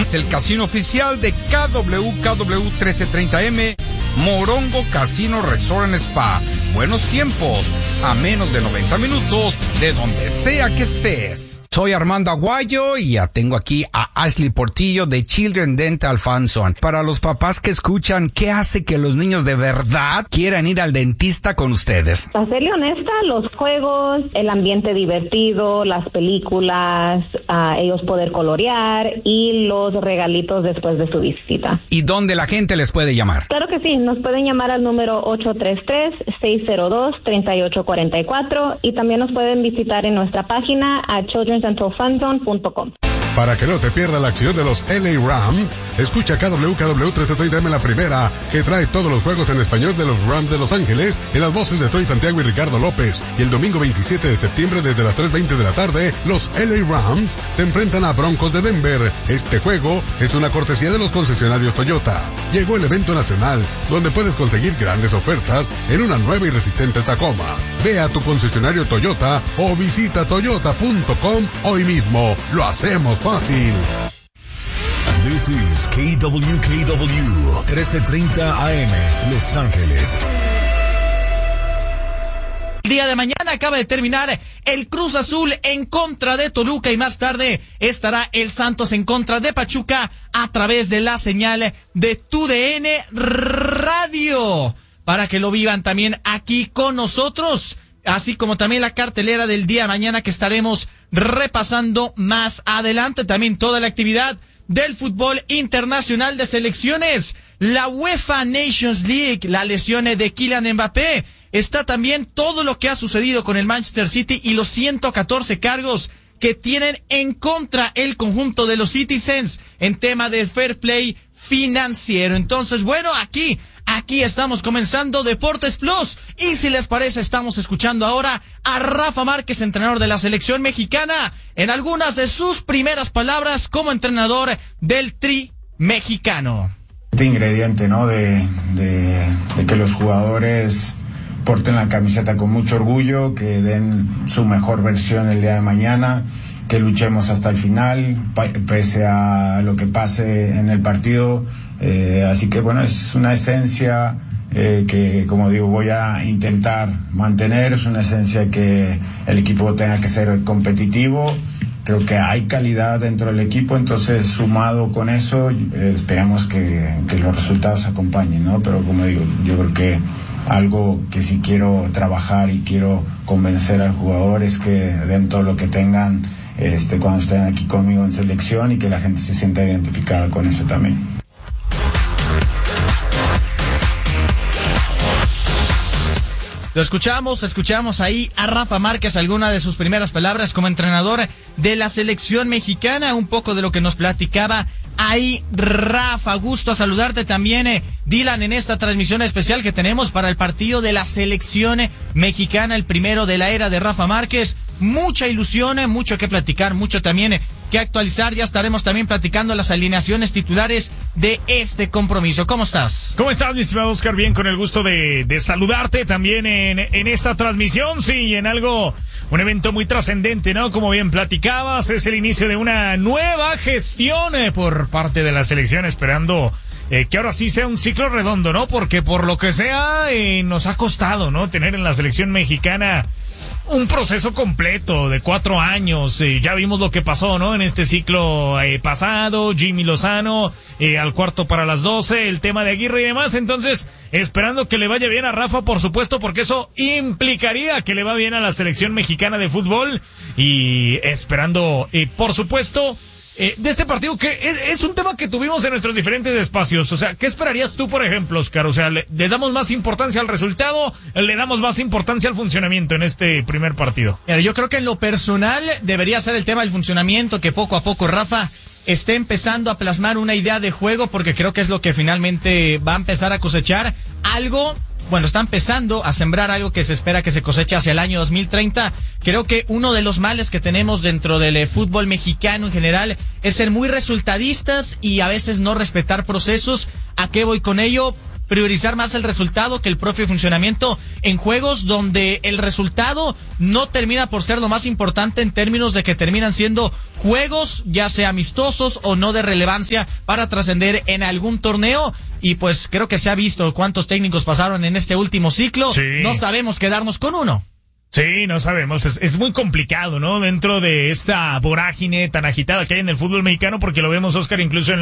Es el casino oficial de KWKW 1330M, Morongo Casino Resort and Spa. Buenos tiempos, a menos de 90 minutos de donde sea que estés. Soy Armando Aguayo y ya tengo aquí a Ashley Portillo de Children Dental Funson. Para los papás que escuchan, ¿qué hace que los niños de verdad quieran ir al dentista con ustedes? Para serle honesta, los juegos, el ambiente divertido, las películas, ellos poder colorear y los regalitos después de su visita. ¿Y dónde la gente les puede llamar? Claro que sí, nos pueden llamar al número 833-602-3844 y también nos pueden visitar en nuestra página a childrendentalfunzone.com. Para que no te pierda la acción de los LA Rams, escucha KWKW 1330M la primera, que trae todos los juegos en español de los Rams de Los Ángeles, en las voces de Troy Santiago y Ricardo López. Y el domingo 27 de septiembre, desde las 3:20 de la tarde, los LA Rams se enfrentan a Broncos de Denver. Este juego es una cortesía de los concesionarios Toyota. Llegó el evento nacional, donde puedes conseguir grandes ofertas en una nueva y resistente Tacoma. Ve a tu concesionario Toyota o visita toyota.com hoy mismo. Lo hacemos fácil. This is KWKW 1330 AM, Los Ángeles. El día de mañana acaba de terminar el Cruz Azul en contra de Toluca y más tarde estará el Santos en contra de Pachuca a través de la señal de TUDN Radio para que lo vivan también aquí con nosotros, así como también la cartelera del día de mañana que estaremos repasando más adelante. También toda la actividad del fútbol internacional de selecciones, la UEFA Nations League, la lesión de Kylian Mbappé. Está también todo lo que ha sucedido con el Manchester City y los 114 cargos que tienen en contra el conjunto de los Citizens en tema de fair play financiero. Entonces, bueno, aquí estamos comenzando Deportes Plus y si les parece estamos escuchando ahora a Rafa Márquez, entrenador de la selección mexicana, en algunas de sus primeras palabras como entrenador del Tri mexicano. Este ingrediente, ¿no? De que los jugadores porten la camiseta con mucho orgullo, que den su mejor versión el día de mañana, que luchemos hasta el final, pese a lo que pase en el partido. Así que bueno, es una esencia que, como digo, voy a intentar mantener. Es una esencia que el equipo tenga que ser competitivo. Creo que hay calidad dentro del equipo, entonces sumado con eso esperamos que los resultados acompañen, ¿no? Pero como digo, yo creo que algo que sí quiero trabajar y quiero convencer al jugador es que den todo lo que tengan cuando estén aquí conmigo en selección y que la gente se sienta identificada con eso también. Lo escuchamos ahí a Rafa Márquez, alguna de sus primeras palabras como entrenador de la selección mexicana, un poco de lo que nos platicaba ahí Rafa. Gusto saludarte también, Dylan, en esta transmisión especial que tenemos para el partido de la selección mexicana, el primero de la era de Rafa Márquez. Mucha ilusión, mucho que platicar, mucho también que actualizar. Ya estaremos también platicando las alineaciones titulares de este compromiso. ¿Cómo estás? ¿Cómo estás, mi estimado Oscar? Bien, con el gusto de saludarte también en esta transmisión. Sí, en un evento muy trascendente, ¿no? Como bien platicabas, es el inicio de una nueva gestión por parte de la selección, esperando que ahora sí sea un ciclo redondo, ¿no? Porque por lo que sea, nos ha costado, ¿no? Tener en la selección mexicana un proceso completo de 4 años. Ya vimos lo que pasó, ¿no? En este ciclo pasado, Jimmy Lozano, al cuarto para las 12, el tema de Aguirre y demás. Entonces, esperando que le vaya bien a Rafa, por supuesto, porque eso implicaría que le va bien a la selección mexicana de fútbol. Y esperando, por supuesto, de este partido, que es un tema que tuvimos en nuestros diferentes espacios. O sea, ¿qué esperarías tú, por ejemplo, Oscar? O sea, ¿le damos más importancia al resultado? ¿Le damos más importancia al funcionamiento en este primer partido? Mira, yo creo que en lo personal debería ser el tema del funcionamiento, que poco a poco Rafa esté empezando a plasmar una idea de juego, porque creo que es lo que finalmente va a empezar a cosechar algo. Bueno, está empezando a sembrar algo que se espera que se coseche hacia el año 2030. Creo que uno de los males que tenemos dentro del fútbol mexicano en general es ser muy resultadistas y a veces no respetar procesos. ¿A qué voy con ello? priorizar más el resultado que el propio funcionamiento en juegos donde el resultado no termina por ser lo más importante en términos de que terminan siendo juegos, ya sea amistosos o no de relevancia para trascender en algún torneo. Y pues creo que se ha visto cuántos técnicos pasaron en este último ciclo. Sí. No sabemos quedarnos con uno. Sí, no sabemos, es muy complicado, ¿no? Dentro de esta vorágine tan agitada que hay en el fútbol mexicano, porque lo vemos, Oscar, incluso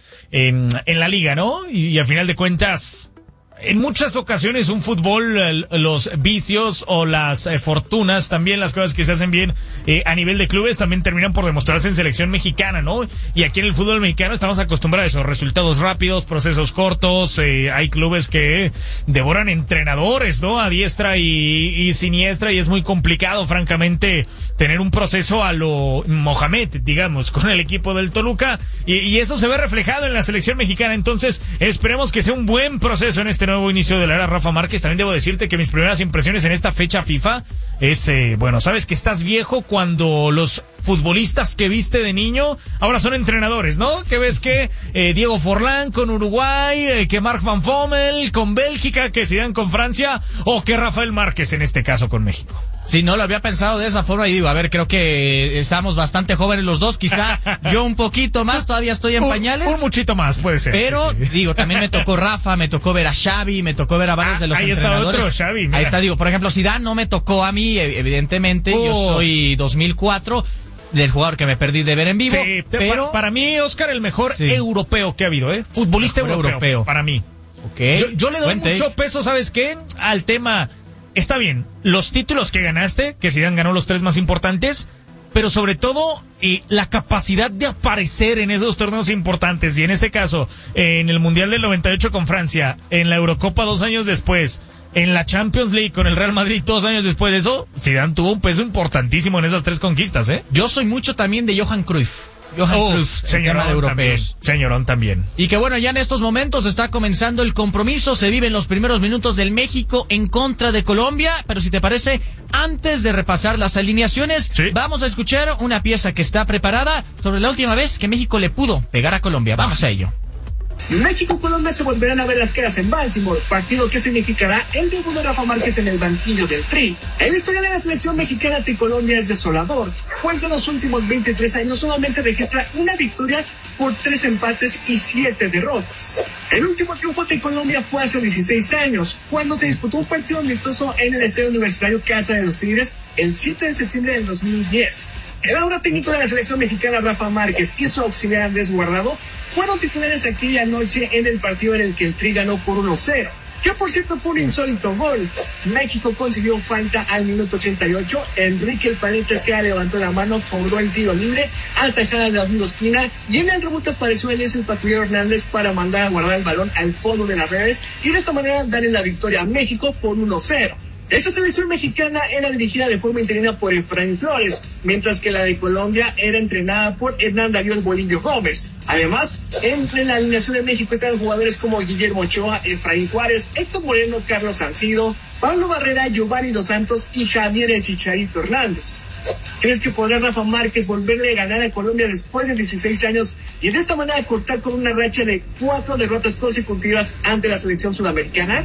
en la liga, ¿no? Y a final de cuentas, en muchas ocasiones un fútbol, los vicios o las fortunas, también las cosas que se hacen bien a nivel de clubes también terminan por demostrarse en selección mexicana, ¿no? Y aquí en el fútbol mexicano estamos acostumbrados a eso, resultados rápidos, procesos cortos, hay clubes que devoran entrenadores, ¿no? A diestra y siniestra, y es muy complicado, francamente, tener un proceso a lo Mohamed, digamos, con el equipo del Toluca, y eso se ve reflejado en la selección mexicana. Entonces esperemos que sea un buen proceso en este nuevo inicio de la era Rafa Márquez. También debo decirte que mis primeras impresiones en esta fecha FIFA es, bueno, sabes que estás viejo cuando los futbolistas que viste de niño ahora son entrenadores, ¿no? Que ves que Diego Forlán con Uruguay, que Marc Van Bommel con Bélgica, que Zidane con Francia, o que Rafael Márquez en este caso con México. Sí, no lo había pensado de esa forma y digo, a ver, creo que estamos bastante jóvenes los dos, quizá yo un poquito más, todavía estoy en pañales. Un muchito más, puede ser. Pero, sí. Digo, también me tocó Rafa, me tocó ver a Xavi, me tocó ver a varios de los ahí entrenadores. Está otro, Xavi, mira. Ahí está, digo, por ejemplo, Zidane no me tocó a mí, evidentemente, yo soy 2004, del jugador que me perdí de ver en vivo, sí, pero... Para mí, Oscar, el mejor europeo que ha habido, futbolista europeo, para mí. Okay. Yo le doy mucho peso, ¿sabes qué? Al tema... Está bien, los títulos que ganaste, que Zidane ganó los 3 más importantes, pero sobre todo la capacidad de aparecer en esos torneos importantes, y en este caso, en el Mundial del 98 con Francia, en la Eurocopa 2 años después, en la Champions League con el Real Madrid 2 años después de eso, Zidane tuvo un peso importantísimo en esas 3 conquistas, Yo soy mucho también de Johan Cruyff. Señorón, europeos. Señorón también. Y que bueno, ya en estos momentos está comenzando el compromiso, se viven los primeros minutos del México en contra de Colombia, pero si te parece, antes de repasar las alineaciones, vamos a escuchar una pieza que está preparada sobre la última vez que México le pudo pegar a Colombia. Vamos a ello. México-Colombia se volverán a ver las caras en Baltimore, partido que significará el debut de Rafa Márquez en el banquillo del Tri. En la historia de la selección mexicana ante Colombia es desolador, pues en los últimos 23 años solamente registra una victoria por 3 empates y 7 derrotas. El último triunfo de Colombia fue hace 16 años, cuando se disputó un partido amistoso en el Estadio Universitario Casa de los Tigres el 7 de septiembre del 2010. El ahora técnico de la selección mexicana, Rafa Márquez, y su auxiliar Andrés Guardado fueron titulares aquella noche en el partido en el que el Tri ganó por 1-0. Que por cierto fue un insólito gol. México consiguió falta al minuto 88. Enrique El Paleta Esqueda levantó la mano, cobró el tiro libre, atajada de Arturo Espina, y en el rebote apareció el patrullero Hernández para mandar a guardar el balón al fondo de las redes y de esta manera darle la victoria a México por 1-0. Esta selección mexicana era dirigida de forma interina por Efraín Flores, mientras que la de Colombia era entrenada por Hernán Darío El Bolillo Gómez. Además, entre la alineación de México están jugadores como Guillermo Ochoa, Efraín Juárez, Héctor Moreno, Carlos Salcido, Pablo Barrera, Giovanni Dos Santos y Javier El Chicharito Hernández. ¿Crees que podrá Rafa Márquez volverle a ganar a Colombia después de 16 años y de esta manera cortar con una racha de 4 derrotas consecutivas ante la selección sudamericana?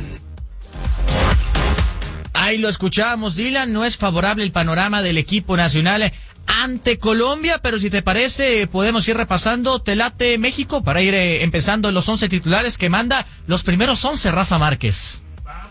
Ahí lo escuchábamos, Dylan, no es favorable el panorama del equipo nacional ante Colombia, pero si te parece podemos ir repasando. ¿Te late México para ir empezando los 11 titulares que manda los primeros 11 Rafa Márquez?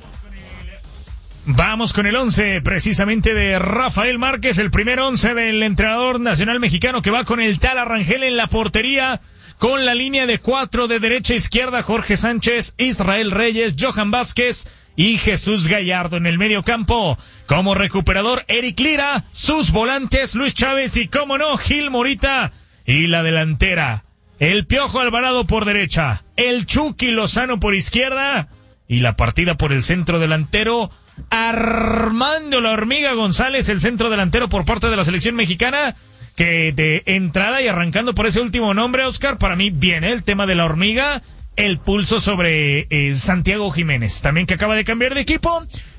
Vamos con el 11 precisamente de Rafael Márquez, el primer 11 del entrenador nacional mexicano, que va con el Tala Rangel en la portería, con la línea de 4 de derecha a izquierda, Jorge Sánchez, Israel Reyes, Johan Vázquez y Jesús Gallardo. En el medio campo, como recuperador, Eric Lira, sus volantes, Luis Chávez y, cómo no, Gil Morita. Y la delantera, el Piojo Alvarado por derecha, el Chucky Lozano por izquierda, y la partida por el centro delantero, Armando La Hormiga González, el centro delantero por parte de la selección mexicana, que de entrada y arrancando por ese último nombre, Oscar, para mí viene el tema de La Hormiga, el pulso sobre Santiago Jiménez, también que acaba de cambiar de equipo.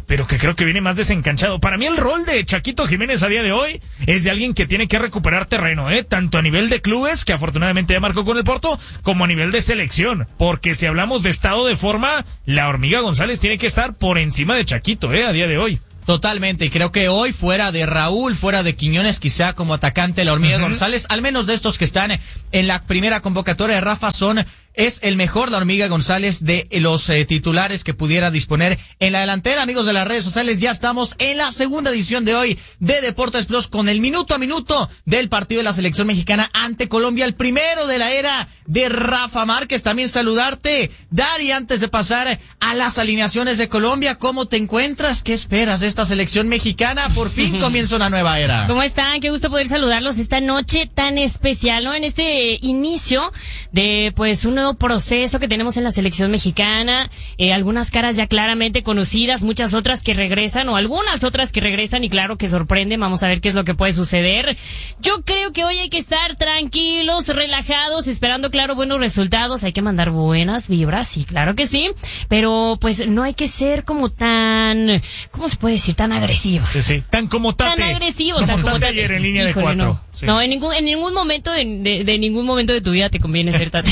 pero que creo que viene más desencanchado. Para mí el rol de Chaquito Jiménez a día de hoy es de alguien que tiene que recuperar terreno, tanto a nivel de clubes, que afortunadamente ya marcó con el Porto, como a nivel de selección, porque si hablamos de estado de forma, la Hormiga González tiene que estar por encima de Chaquito, a día de hoy. Totalmente, y creo que hoy, fuera de Raúl, fuera de Quiñones, quizá como atacante la Hormiga González, al menos de estos que están en la primera convocatoria de Rafa, es el mejor la Hormiga González de los titulares que pudiera disponer en la delantera. Amigos de las redes sociales, ya estamos en la segunda edición de hoy de Deportes Plus con el minuto a minuto del partido de la selección mexicana ante Colombia, el primero de la era de Rafa Márquez. También saludarte, Dari, antes de pasar a las alineaciones de Colombia. ¿Cómo te encuentras? ¿Qué esperas de esta selección mexicana? Por fin comienza una nueva era. ¿Cómo están? Qué gusto poder saludarlos esta noche tan especial, ¿no? En este inicio de, pues, un nuevo proceso que tenemos en la selección mexicana, algunas caras ya claramente conocidas, muchas otras que regresan o algunas otras que regresan y claro que sorprenden. Vamos a ver qué es lo que puede suceder. Yo creo que hoy hay que estar tranquilos, relajados, esperando claro buenos resultados, hay que mandar buenas vibras, sí, claro que sí, pero pues no hay que ser como tan, ¿cómo se puede decir? Tan agresivos. Sí, tan como Tate. Tan agresivos, como tan como Tate Tate. ayer en línea. Híjole, de 4. No, sí. no, en ningún momento de ningún momento de tu vida te conviene ser Tate.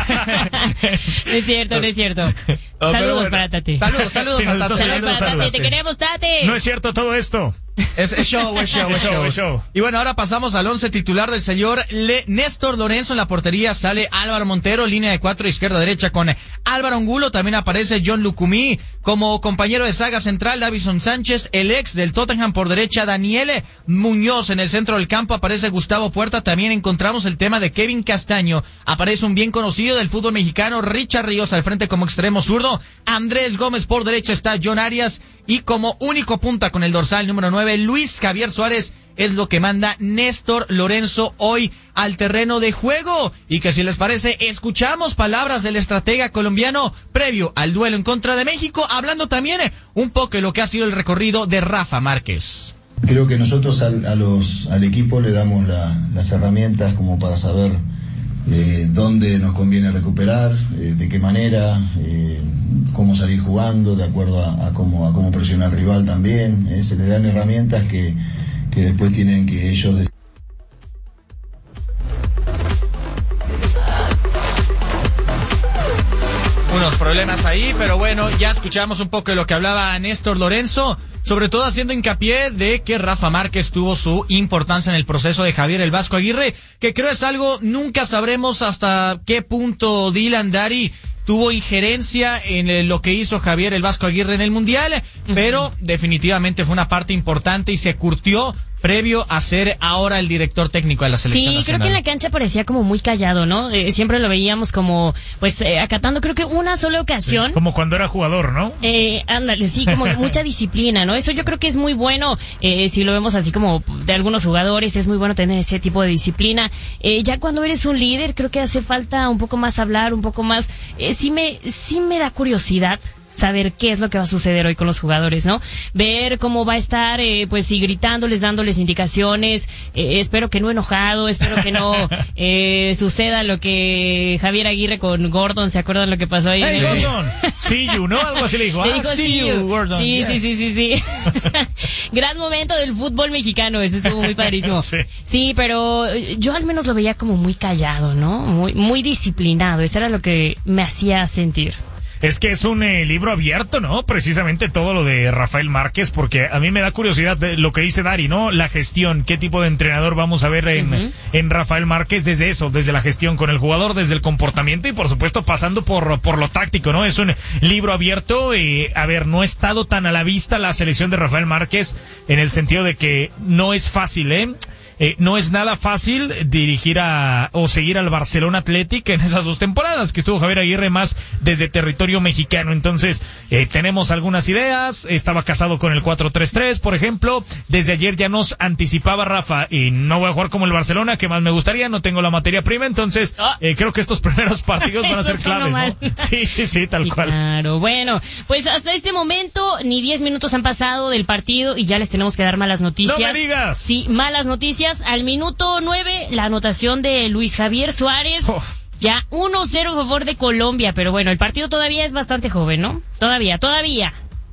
No es cierto. Saludos para Tate. Saludos Sí, a Tate. Saludos para Tate, Saludos. te queremos, Tate. No es cierto todo esto. Es show. Y bueno, ahora pasamos al 11 titular del señor Néstor Lorenzo. En la portería sale Álvaro Montero, línea de 4 izquierda-derecha con Álvaro Angulo. También aparece John Lucumí como compañero de saga central, Davison Sánchez, el ex del Tottenham por derecha, Daniele Muñoz. En el centro del campo aparece Gustavo Puerta. También encontramos el tema de Kevin Castaño. Aparece un bien conocido del fútbol mexicano, Richard Ríos al frente como extremo zurdo. Andrés Gómez por derecha está John Arias. Y como único punta con el dorsal número 9, Luis Javier Suárez. Es lo que manda Néstor Lorenzo hoy al terreno de juego. Y que si les parece, escuchamos palabras del estratega colombiano previo al duelo en contra de México, hablando también un poco de lo que ha sido el recorrido de Rafa Márquez. Creo que nosotros al equipo le damos las herramientas como para saber dónde nos conviene recuperar, de qué manera, cómo salir jugando, de acuerdo a cómo presionar al rival también. Se le dan herramientas que después tienen que ellos decidir. Unos problemas ahí, pero bueno, ya escuchamos un poco de lo que hablaba Néstor Lorenzo, sobre todo haciendo hincapié de que Rafa Márquez tuvo su importancia en el proceso de Javier el Vasco Aguirre, que creo es algo, nunca sabremos hasta qué punto Dylan Dari tuvo injerencia en lo que hizo Javier el Vasco Aguirre en el Mundial, pero definitivamente fue una parte importante y se curtió previo a ser ahora el director técnico de la selección nacional. Creo que en la cancha parecía como muy callado, ¿no? Siempre lo veíamos como, pues, acatando, creo que una sola ocasión. Sí, como cuando era jugador, ¿no? Ándale, sí, como mucha disciplina, ¿no? Eso yo creo que es muy bueno, si lo vemos así como de algunos jugadores, es muy bueno tener ese tipo de disciplina. Ya cuando eres un líder, creo que hace falta un poco más hablar, un poco más, sí me da curiosidad saber qué es lo que va a suceder hoy con los jugadores, ¿no? Ver cómo va a estar, pues sí, gritándoles, dándoles indicaciones, espero que no enojado, espero que no suceda lo que Javier Aguirre con Gordon, ¿se acuerdan lo que pasó ahí? Hey, Gordon, see you, ¿no? Algo así le dijo. Le dijo see you, Gordon. Sí, yes. sí. Gran momento del fútbol mexicano, eso estuvo muy padrísimo. Sí, pero yo al menos lo veía como muy callado, ¿no? Muy disciplinado, eso era lo que me hacía sentir. Es que es un libro abierto, ¿no? Precisamente todo lo de Rafael Márquez, porque a mí me da curiosidad lo que dice Dari, ¿no? La gestión, qué tipo de entrenador vamos a ver en Rafael Márquez desde eso, desde la gestión con el jugador, desde el comportamiento y por supuesto pasando por lo táctico, ¿no? Es un libro abierto y, a ver, no ha estado tan a la vista la selección de Rafael Márquez en el sentido de que no es fácil, no es nada fácil dirigir o seguir al Barcelona Athletic en esas 2 temporadas que estuvo Javier Aguirre más desde territorio mexicano. Entonces, tenemos algunas ideas. Estaba casado con el 4-3-3, por ejemplo. Desde ayer ya nos anticipaba Rafa, y no voy a jugar como el Barcelona, que más me gustaría, no tengo la materia prima. Entonces, creo que estos primeros partidos van a ser claves, ¿no? Sí, tal cual. Claro, bueno, pues hasta este momento ni 10 minutos han pasado del partido y ya les tenemos que dar malas noticias. ¡No me digas! Sí, malas noticias. Al minuto 9, la anotación de Luis Javier Suárez. Ya 1-0 a favor de Colombia, pero bueno, el partido todavía es bastante joven, ¿no? Todavía.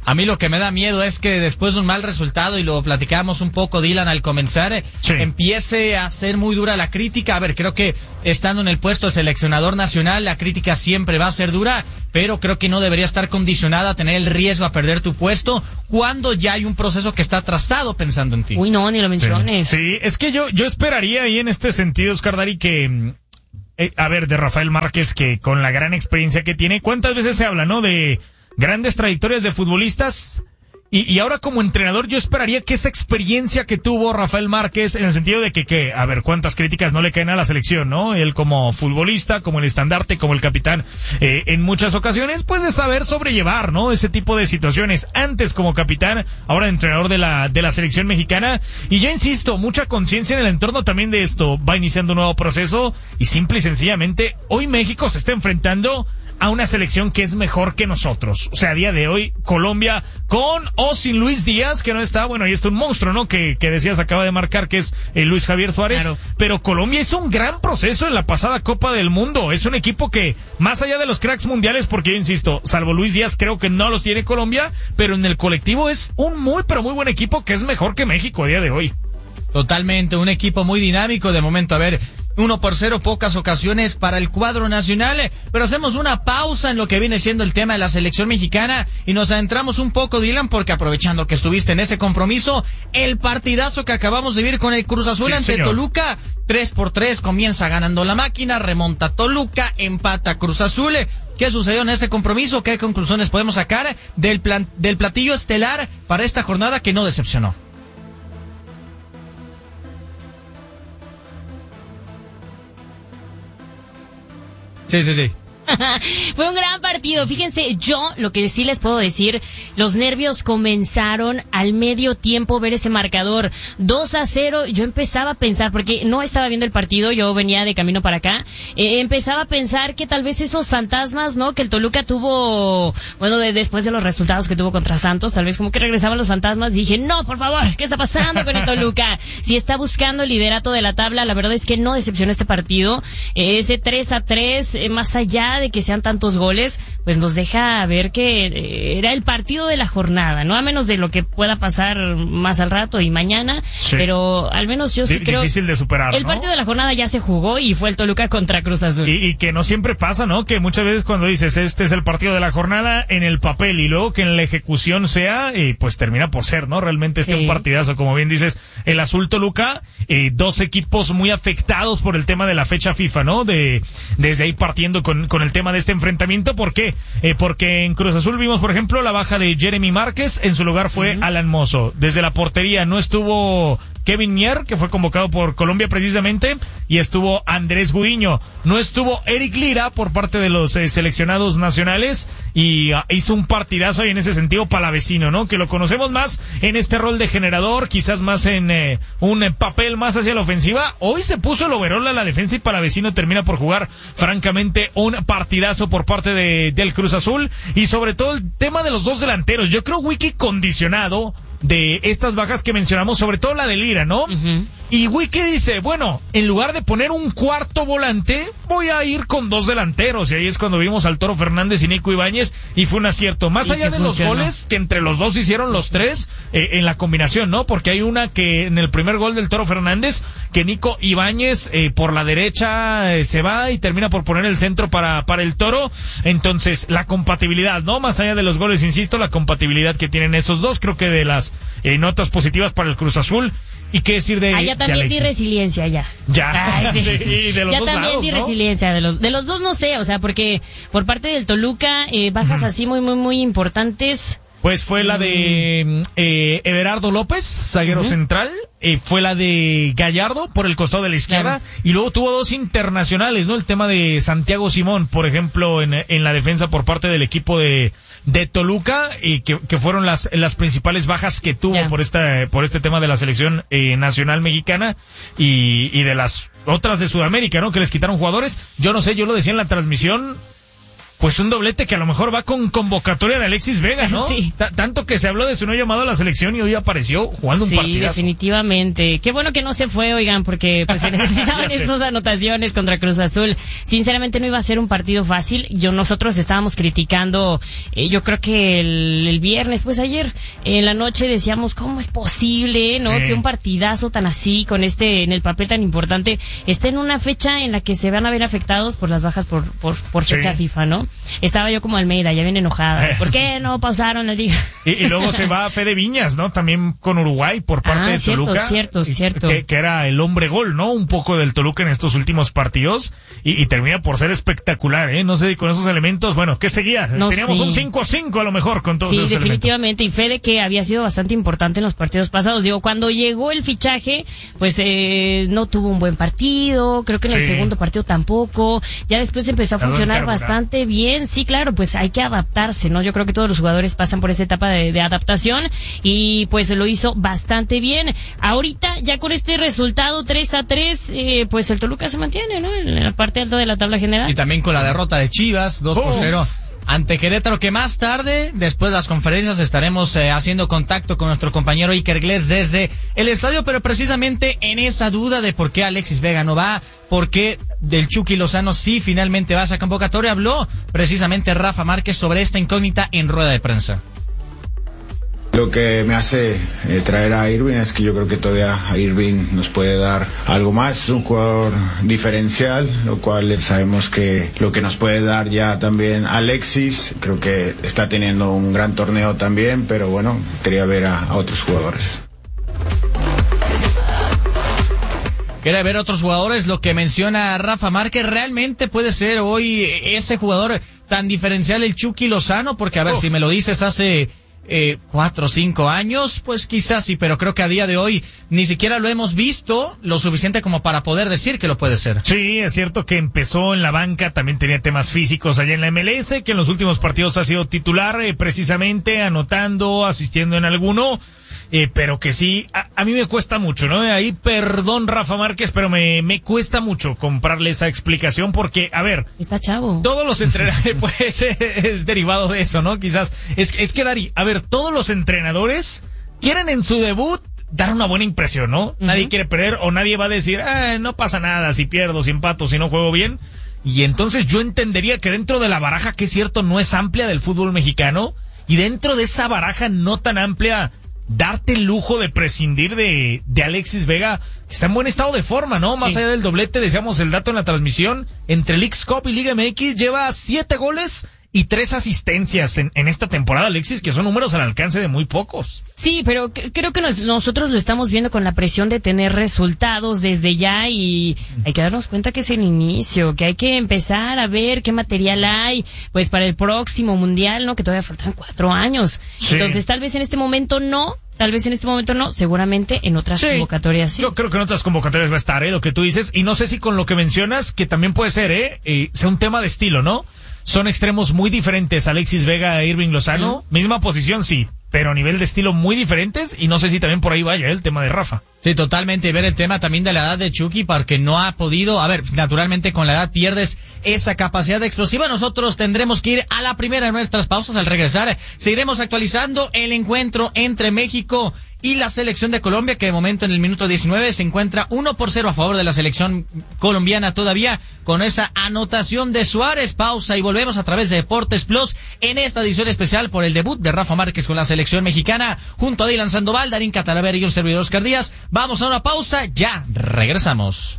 A mí lo que me da miedo es que después de un mal resultado, y lo platicábamos un poco, Dylan, al comenzar, empiece a ser muy dura la crítica. A ver, creo que estando en el puesto de seleccionador nacional, la crítica siempre va a ser dura, pero creo que no debería estar condicionada a tener el riesgo a perder tu puesto cuando ya hay un proceso que está trazado pensando en ti. Uy, no, ni lo menciones. Sí, es que yo esperaría ahí en este sentido, Oscar Dari, que... a ver, de Rafael Márquez, que con la gran experiencia que tiene, ¿cuántas veces se habla, no? De grandes trayectorias de futbolistas, y ahora como entrenador yo esperaría que esa experiencia que tuvo Rafael Márquez, en el sentido de que a ver, cuántas críticas no le caen a la selección, ¿no? Él como futbolista, como el estandarte, como el capitán, en muchas ocasiones, pues de saber sobrellevar, ¿no? Ese tipo de situaciones, antes como capitán, ahora entrenador de la selección mexicana, y yo insisto, mucha conciencia en el entorno también de esto, va iniciando un nuevo proceso, y simple y sencillamente, hoy México se está enfrentando a una selección que es mejor que nosotros. O sea, a día de hoy, Colombia, con o sin Luis Díaz, que no está, bueno, ahí está un monstruo, ¿no? Que decías, acaba de marcar, que es Luis Javier Suárez. Claro. Pero Colombia hizo un gran proceso en la pasada Copa del Mundo. Es un equipo que, más allá de los cracks mundiales, porque yo insisto, salvo Luis Díaz, creo que no los tiene Colombia, pero en el colectivo es un muy, pero muy buen equipo que es mejor que México a día de hoy. Totalmente, un equipo muy dinámico de momento. A ver, 1-0, pocas ocasiones para el cuadro nacional, pero hacemos una pausa en lo que viene siendo el tema de la selección mexicana y nos adentramos un poco, Dylan, porque aprovechando que estuviste en ese compromiso, el partidazo que acabamos de vivir con el Cruz Azul ante Toluca, 3-3, comienza ganando la máquina, remonta Toluca, empata Cruz Azul. ¿Qué sucedió en ese compromiso? ¿Qué conclusiones podemos sacar del platillo estelar para esta jornada que no decepcionó? Sí. Fue un gran partido. Fíjense, yo lo que sí les puedo decir, los nervios comenzaron al medio tiempo, ver ese marcador 2-0. Yo empezaba a pensar, porque no estaba viendo el partido, yo venía de camino para acá, empezaba a pensar que tal vez esos fantasmas, ¿no? Que el Toluca tuvo, bueno, después de los resultados que tuvo contra Santos, tal vez como que regresaban los fantasmas. Dije, no, por favor, ¿qué está pasando con el Toluca? Si está buscando el liderato de la tabla, la verdad es que no decepcionó este partido. Ese 3-3, más allá de que sean tantos goles, pues nos deja ver que era el partido de la jornada, ¿no? A menos de lo que pueda pasar más al rato y mañana, sí. Pero al menos yo sí creo... Difícil de superar, el partido de la jornada ya se jugó y fue el Toluca contra Cruz Azul. Y que no siempre pasa, ¿no? Que muchas veces cuando dices, este es el partido de la jornada en el papel y luego que en la ejecución sea, pues termina por ser, ¿no? Realmente un partidazo, como bien dices, el Azul Toluca, dos equipos muy afectados por el tema de la fecha FIFA, ¿no? Desde ahí partiendo con el tema de este enfrentamiento. ¿Por qué? Porque en Cruz Azul vimos, por ejemplo, la baja de Jeremy Márquez, en su lugar fue Alan Mozo. Desde la portería no estuvo Kevin Mier, que fue convocado por Colombia precisamente, y estuvo Andrés Gudiño. No estuvo Eric Lira por parte de los seleccionados nacionales, y hizo un partidazo ahí en ese sentido Palavecino, ¿no? Que lo conocemos más en este rol de generador, quizás más en un papel más hacia la ofensiva. Hoy se puso el overall a la defensa y Palavecino termina por jugar francamente un partidazo por parte del Cruz Azul, y sobre todo el tema de los dos delanteros. Yo creo Wiki condicionado de estas bajas que mencionamos, sobre todo la de Lira, ¿no? Y Wiki dice, bueno, en lugar de poner un cuarto volante, voy a ir con dos delanteros. Y ahí es cuando vimos al Toro Fernández y Nico Ibáñez, y fue un acierto. Más allá de los goles, que entre los dos hicieron los tres, en la combinación, ¿no? Porque hay una que en el primer gol del Toro Fernández, que Nico Ibáñez por la derecha se va y termina por poner el centro para el Toro. Entonces, la compatibilidad, ¿no? Más allá de los goles, insisto, la compatibilidad que tienen esos dos, creo que de las notas positivas para el Cruz Azul. ¿Y qué decir de ya también di resiliencia, ya. Ay, sí. Sí, de los ya dos también lados, di ¿no? resiliencia, de los dos no sé, o sea, porque por parte del Toluca, bajas así muy importantes. Pues fue la de Everardo López, zaguero central, fue la de Gallardo por el costado de la izquierda, y luego tuvo dos internacionales, ¿no? El tema de Santiago Simón, por ejemplo, en la defensa por parte del equipo de Toluca, y que fueron las principales bajas que tuvo por este tema de la selección nacional mexicana y de las otras de Sudamérica, ¿no? Que les quitaron jugadores. Yo no sé, yo lo decía en la transmisión, pues un doblete que a lo mejor va con convocatoria de Alexis Vega, ¿no? Sí. Tanto que se habló de su no llamado a la selección y hoy apareció jugando un partidazo. Sí, definitivamente. Qué bueno que no se fue, oigan, porque pues se necesitaban esas anotaciones contra Cruz Azul. Sinceramente no iba a ser un partido fácil. Nosotros estábamos criticando, yo creo que el viernes, pues ayer en la noche decíamos, ¿cómo es posible, no? Que un partidazo tan así, con en el papel tan importante, esté en una fecha en la que se van a ver afectados por las bajas por fecha FIFA, ¿no? Estaba yo como Almeida, ya bien enojada. ¿Por qué no pausaron la liga? Y luego se va Fede Viñas, ¿no? También con Uruguay por parte de Toluca. Cierto. Que era el hombre gol, ¿no? Un poco del Toluca en estos últimos partidos. Y termina por ser espectacular, ¿eh? No sé, con esos elementos, bueno, ¿qué seguía? Teníamos un 5-5 a lo mejor con todos esos definitivamente. elementos. Y Fede, que había sido bastante importante en los partidos pasados. Digo, cuando llegó el fichaje, pues no tuvo un buen partido. Creo que en el segundo partido tampoco. Ya después empezó a funcionar bastante bien. Sí, claro, pues hay que adaptarse, ¿no? Yo creo que todos los jugadores pasan por esa etapa de adaptación y pues lo hizo bastante bien. Ahorita, ya con este resultado 3-3, pues el Toluca se mantiene, ¿no? En la parte alta de la tabla general. Y también con la derrota de Chivas, 2-0. Ante Querétaro, que más tarde, después de las conferencias, estaremos haciendo contacto con nuestro compañero Iker Glés desde el estadio, pero precisamente en esa duda de por qué Alexis Vega no va, por qué del Chucky Lozano sí finalmente va a esa convocatoria, habló precisamente Rafa Márquez sobre esta incógnita en rueda de prensa. Lo que me hace traer a Irving es que yo creo que todavía Irving nos puede dar algo más, es un jugador diferencial, lo cual sabemos que lo que nos puede dar ya también Alexis, creo que está teniendo un gran torneo también, pero bueno, quería ver a otros jugadores. Quiere ver a otros jugadores, lo que menciona Rafa Márquez, realmente puede ser hoy ese jugador tan diferencial el Chucky Lozano, porque a ver, si me lo dices hace 4 o 5 años, pues quizás sí, pero creo que a día de hoy ni siquiera lo hemos visto lo suficiente como para poder decir que lo puede ser. Sí, es cierto que empezó en la banca, también tenía temas físicos allá en la MLS, que en los últimos partidos ha sido titular, precisamente anotando, asistiendo en alguno, pero que sí, a mí me cuesta mucho, ¿no? Ahí, perdón Rafa Márquez, pero me cuesta mucho comprarle esa explicación porque, a ver, está chavo. Todos los entrenadores, pues es derivado de eso, ¿no? Quizás, es que Dari, a ver, todos los entrenadores quieren en su debut dar una buena impresión, ¿no? Nadie quiere perder o nadie va a decir, no pasa nada si pierdo, si empato, si no juego bien. Y entonces yo entendería que dentro de la baraja, que es cierto, no es amplia del fútbol mexicano, y dentro de esa baraja no tan amplia, darte el lujo de prescindir de Alexis Vega, que está en buen estado de forma, ¿no? Más allá del doblete, decíamos el dato en la transmisión, entre Leagues Cup y Liga MX lleva 7 goles y 3 asistencias en esta temporada, Alexis, que son números al alcance de muy pocos. Sí, pero creo que nosotros lo estamos viendo con la presión de tener resultados desde ya y hay que darnos cuenta que es el inicio, que hay que empezar a ver qué material hay, pues para el próximo mundial, ¿no? Que todavía faltan 4 años. Sí. Entonces, tal vez en este momento no, seguramente en otras convocatorias sí. Yo creo que en otras convocatorias va a estar, lo que tú dices, y no sé si con lo que mencionas, que también puede ser, sea un tema de estilo, ¿no? Son extremos muy diferentes, Alexis Vega e Irving Lozano, misma posición sí, pero a nivel de estilo muy diferentes, y no sé si también por ahí vaya el tema de Rafa. Sí, totalmente, y ver el tema también de la edad de Chucky, porque no ha podido, a ver, naturalmente con la edad pierdes esa capacidad explosiva. Nosotros tendremos que ir a la primera de nuestras pausas. Al regresar seguiremos actualizando el encuentro entre México y la selección de Colombia, que de momento en el minuto 19 se encuentra 1-0 a favor de la selección colombiana, todavía con esa anotación de Suárez. Pausa y volvemos a través de Deportes Plus en esta edición especial por el debut de Rafa Márquez con la selección mexicana, junto a Dylan Sandoval, Darín Catalavera y un servidor Oscar Díaz. Vamos a una pausa, ya regresamos.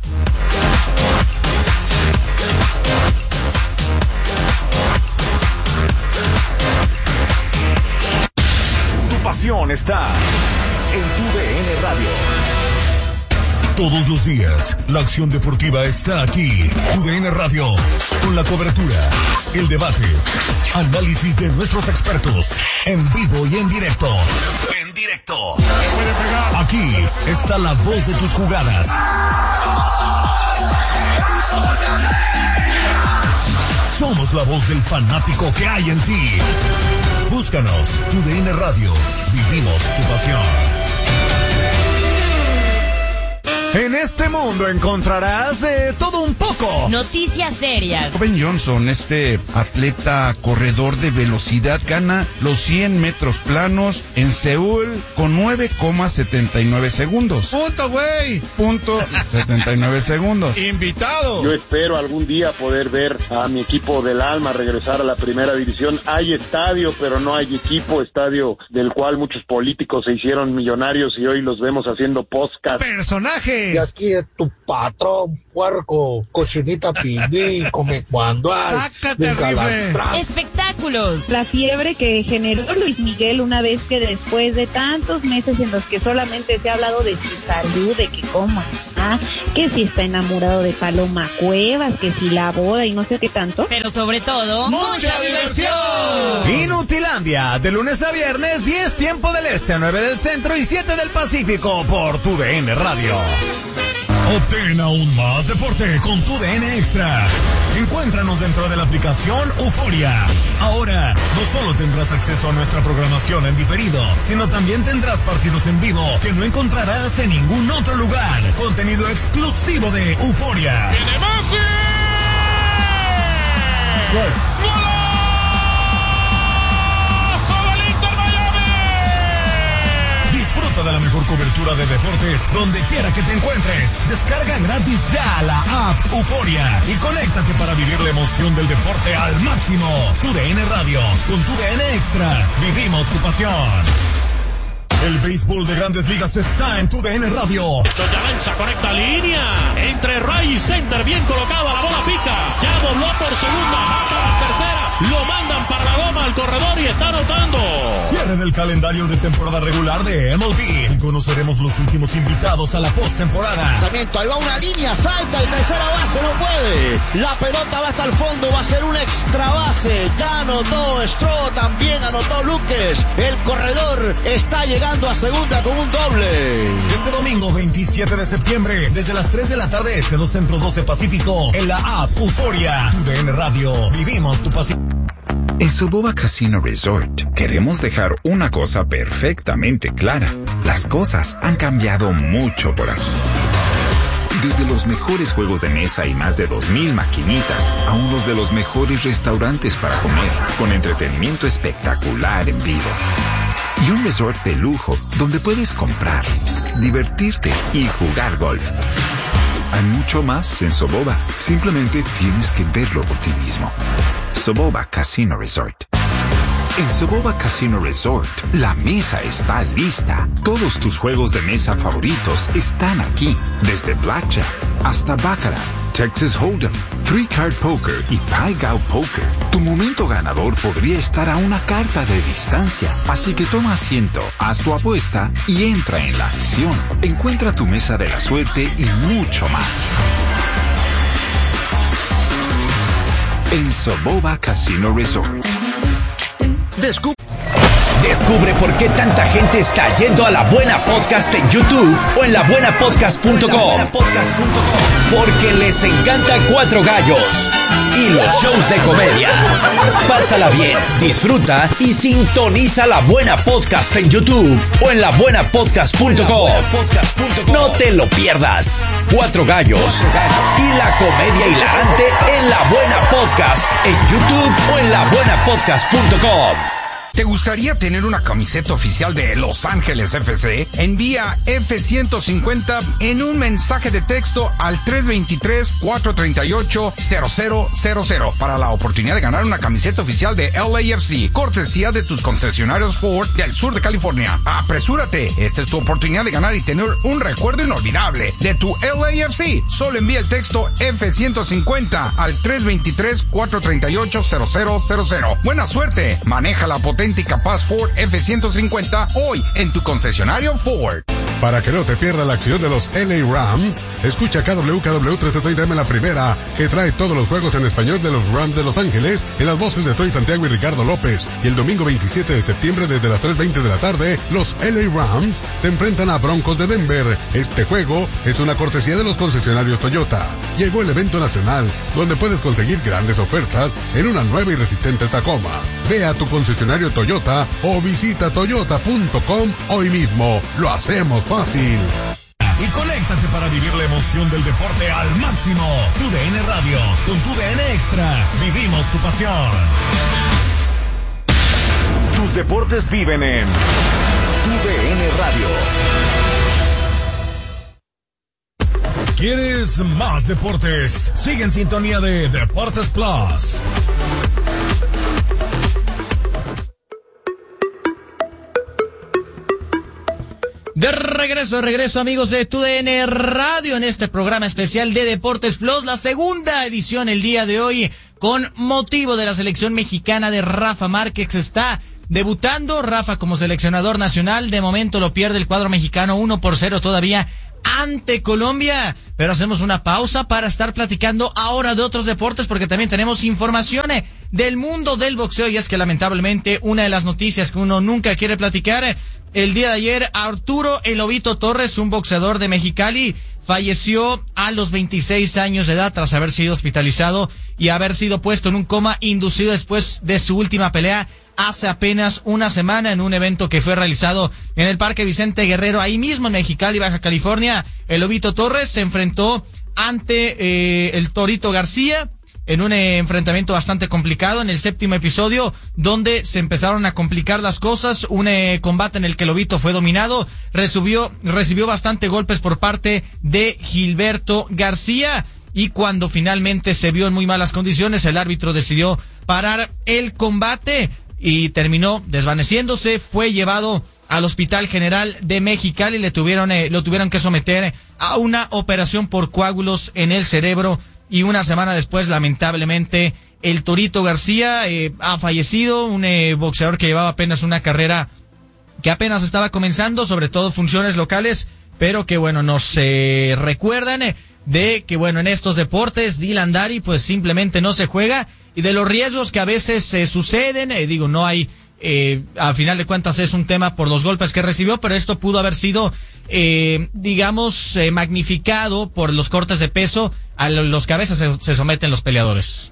Tu pasión está en tu DN Radio. Todos los días, la acción deportiva está aquí. Tu DN Radio, con la cobertura, el debate, análisis de nuestros expertos, en vivo y en directo. En directo. Aquí está la voz de tus jugadas. Somos la voz del fanático que hay en ti. Búscanos, tu DN Radio. Vivimos tu pasión. En este mundo encontrarás de todo un poco. Noticias serias. Ben Johnson, este atleta corredor de velocidad, gana los 100 metros planos en Seúl con 9,79 segundos. ¡Punto, güey! Punto 79 segundos. ¡Invitado! Yo espero algún día poder ver a mi equipo del alma regresar a la primera división. Hay estadio, pero no hay equipo. Estadio del cual muchos políticos se hicieron millonarios y hoy los vemos haciendo podcast. ¡Personajes! Y aquí es tu patrón, puerco, cochinita piní, come cuando hay. Espectáculos. La fiebre que generó Luis Miguel una vez que después de tantos meses en los que solamente se ha hablado de su salud, de que cómo está, que si está enamorado de Paloma Cuevas, que si la boda y no sé qué tanto. Pero sobre todo, ¡mucha diversión! Inutilandia, de lunes a viernes, 10 tiempo del este, 9 del centro y 7 del Pacífico por TUDN Radio. Obtén aún más deporte con TUDN Extra. Encuéntranos dentro de la aplicación Euforia. Ahora, no solo tendrás acceso a nuestra programación en diferido, sino también tendrás partidos en vivo que no encontrarás en ningún otro lugar. Contenido exclusivo de Euforia. ¡Viene Messi! Disfruta de la mejor cobertura de deportes donde quiera que te encuentres. Descarga gratis ya la app Euforia y conéctate para vivir la emoción del deporte al máximo. TUDN Radio, con TUDN Extra, vivimos tu pasión. El béisbol de Grandes Ligas está en TUDN Radio. Esto ya lanza, conecta línea. Entre Ray y center, bien colocada, la bola pica. Ya dobló por segunda, va para la tercera. Lo mandan para la goma al corredor y está anotando. Cierre del calendario de temporada regular de MLB. Y conoceremos los últimos invitados a la postemporada. Lanzamiento, ahí va una línea, salta el tercera base, no puede. La pelota va hasta el fondo, va a ser un extra base. Ya anotó Stroh, también anotó Luques. El corredor está llegando a segunda con un doble. Este domingo 27 de septiembre, desde las 3 de la tarde este, 2 centro 12 Pacífico, en la app Euforia. TUDN Radio, vivimos tu pasión. En Soboba Casino Resort queremos dejar una cosa perfectamente clara. Las cosas han cambiado mucho por aquí. Desde los mejores juegos de mesa y más de 2,000 maquinitas a unos de los mejores restaurantes para comer, con entretenimiento espectacular en vivo. Y un resort de lujo donde puedes comprar, divertirte y jugar golf. Hay mucho más en Soboba. Simplemente tienes que verlo por ti mismo. Soboba Casino Resort. En Soboba Casino Resort, la mesa está lista. Todos tus juegos de mesa favoritos están aquí. Desde Blackjack hasta Baccarat, Texas Hold'em, 3-Card Poker y Pai Gow Poker. Tu momento ganador podría estar a una carta de distancia. Así que toma asiento, haz tu apuesta y entra en la acción. Encuentra tu mesa de la suerte y mucho más. En Soboba Casino Resort. Descubre por qué tanta gente está yendo a La Buena Podcast en YouTube o en labuenapodcast.com. Porque les encanta Cuatro Gallos y los shows de comedia. Pásala bien, disfruta y sintoniza La Buena Podcast en YouTube o en labuenapodcast.com. No te lo pierdas. Cuatro Gallos y la comedia hilarante en La Buena Podcast en YouTube o en labuenapodcast.com. ¿Te gustaría tener una camiseta oficial de Los Ángeles FC? Envía F-150 en un mensaje de texto al 323-438-0000 para la oportunidad de ganar una camiseta oficial de LAFC, cortesía de tus concesionarios Ford del sur de California. ¡Apresúrate! Esta es tu oportunidad de ganar y tener un recuerdo inolvidable de tu LAFC. Solo envía el texto F-150 al 323-438-0000. ¡Buena suerte! Maneja la potencia y capaz Ford F-150 hoy en tu concesionario Ford. Para que no te pierdas la acción de los LA Rams, escucha KWKW 1330M la primera, que trae todos los juegos en español de los Rams de Los Ángeles, en las voces de Troy Santiago y Ricardo López. Y el domingo 27 de septiembre desde las 3:20 de la tarde, los LA Rams se enfrentan a Broncos de Denver. Este juego es una cortesía de los concesionarios Toyota. Llegó el evento nacional, donde puedes conseguir grandes ofertas en una nueva y resistente Tacoma. Ve a tu concesionario Toyota o visita toyota.com hoy mismo. Lo hacemos fácil. y conéctate para vivir la emoción del deporte al máximo. TUDN Radio, con TUDN Extra, vivimos tu pasión. Tus deportes viven en TUDN Radio. ¿Quieres más deportes? Sigue en sintonía de Deportes Plus. De regreso amigos de TUDN Radio en este programa especial de Deportes Plus, la segunda edición el día de hoy con motivo de la selección mexicana de Rafa Márquez. Está debutando Rafa como seleccionador nacional, de momento lo pierde el cuadro mexicano 1-0 todavía ante Colombia, pero hacemos una pausa para estar platicando ahora de otros deportes porque también tenemos información del mundo del boxeo y es que lamentablemente una de las noticias que uno nunca quiere platicar, el día de ayer Arturo El Lobito Torres, un boxeador de Mexicali, falleció a los 26 años de edad tras haber sido hospitalizado y haber sido puesto en un coma inducido después de su última pelea hace apenas una semana en un evento que fue realizado en el Parque Vicente Guerrero, ahí mismo en Mexicali, Baja California. El Lobito Torres se enfrentó ante el Torito García en un enfrentamiento bastante complicado en el séptimo episodio, donde se empezaron a complicar las cosas, un combate en el que Lobito fue dominado, recibió bastante golpes por parte de Gilberto García, y cuando finalmente se vio en muy malas condiciones, el árbitro decidió parar el combate y terminó desvaneciéndose, fue llevado al Hospital General de Mexicali, lo tuvieron que someter a una operación por coágulos en el cerebro, y una semana después, lamentablemente, el Torito García ha fallecido, un boxeador que llevaba apenas una carrera que apenas estaba comenzando, sobre todo funciones locales, pero que bueno, nos recuerdan de que bueno, en estos deportes Dylan Dari pues simplemente no se juega, y de los riesgos que a veces suceden, no hay, a final de cuentas es un tema por los golpes que recibió, pero esto pudo haber sido, magnificado por los cortes de peso a los que a veces se someten los peleadores.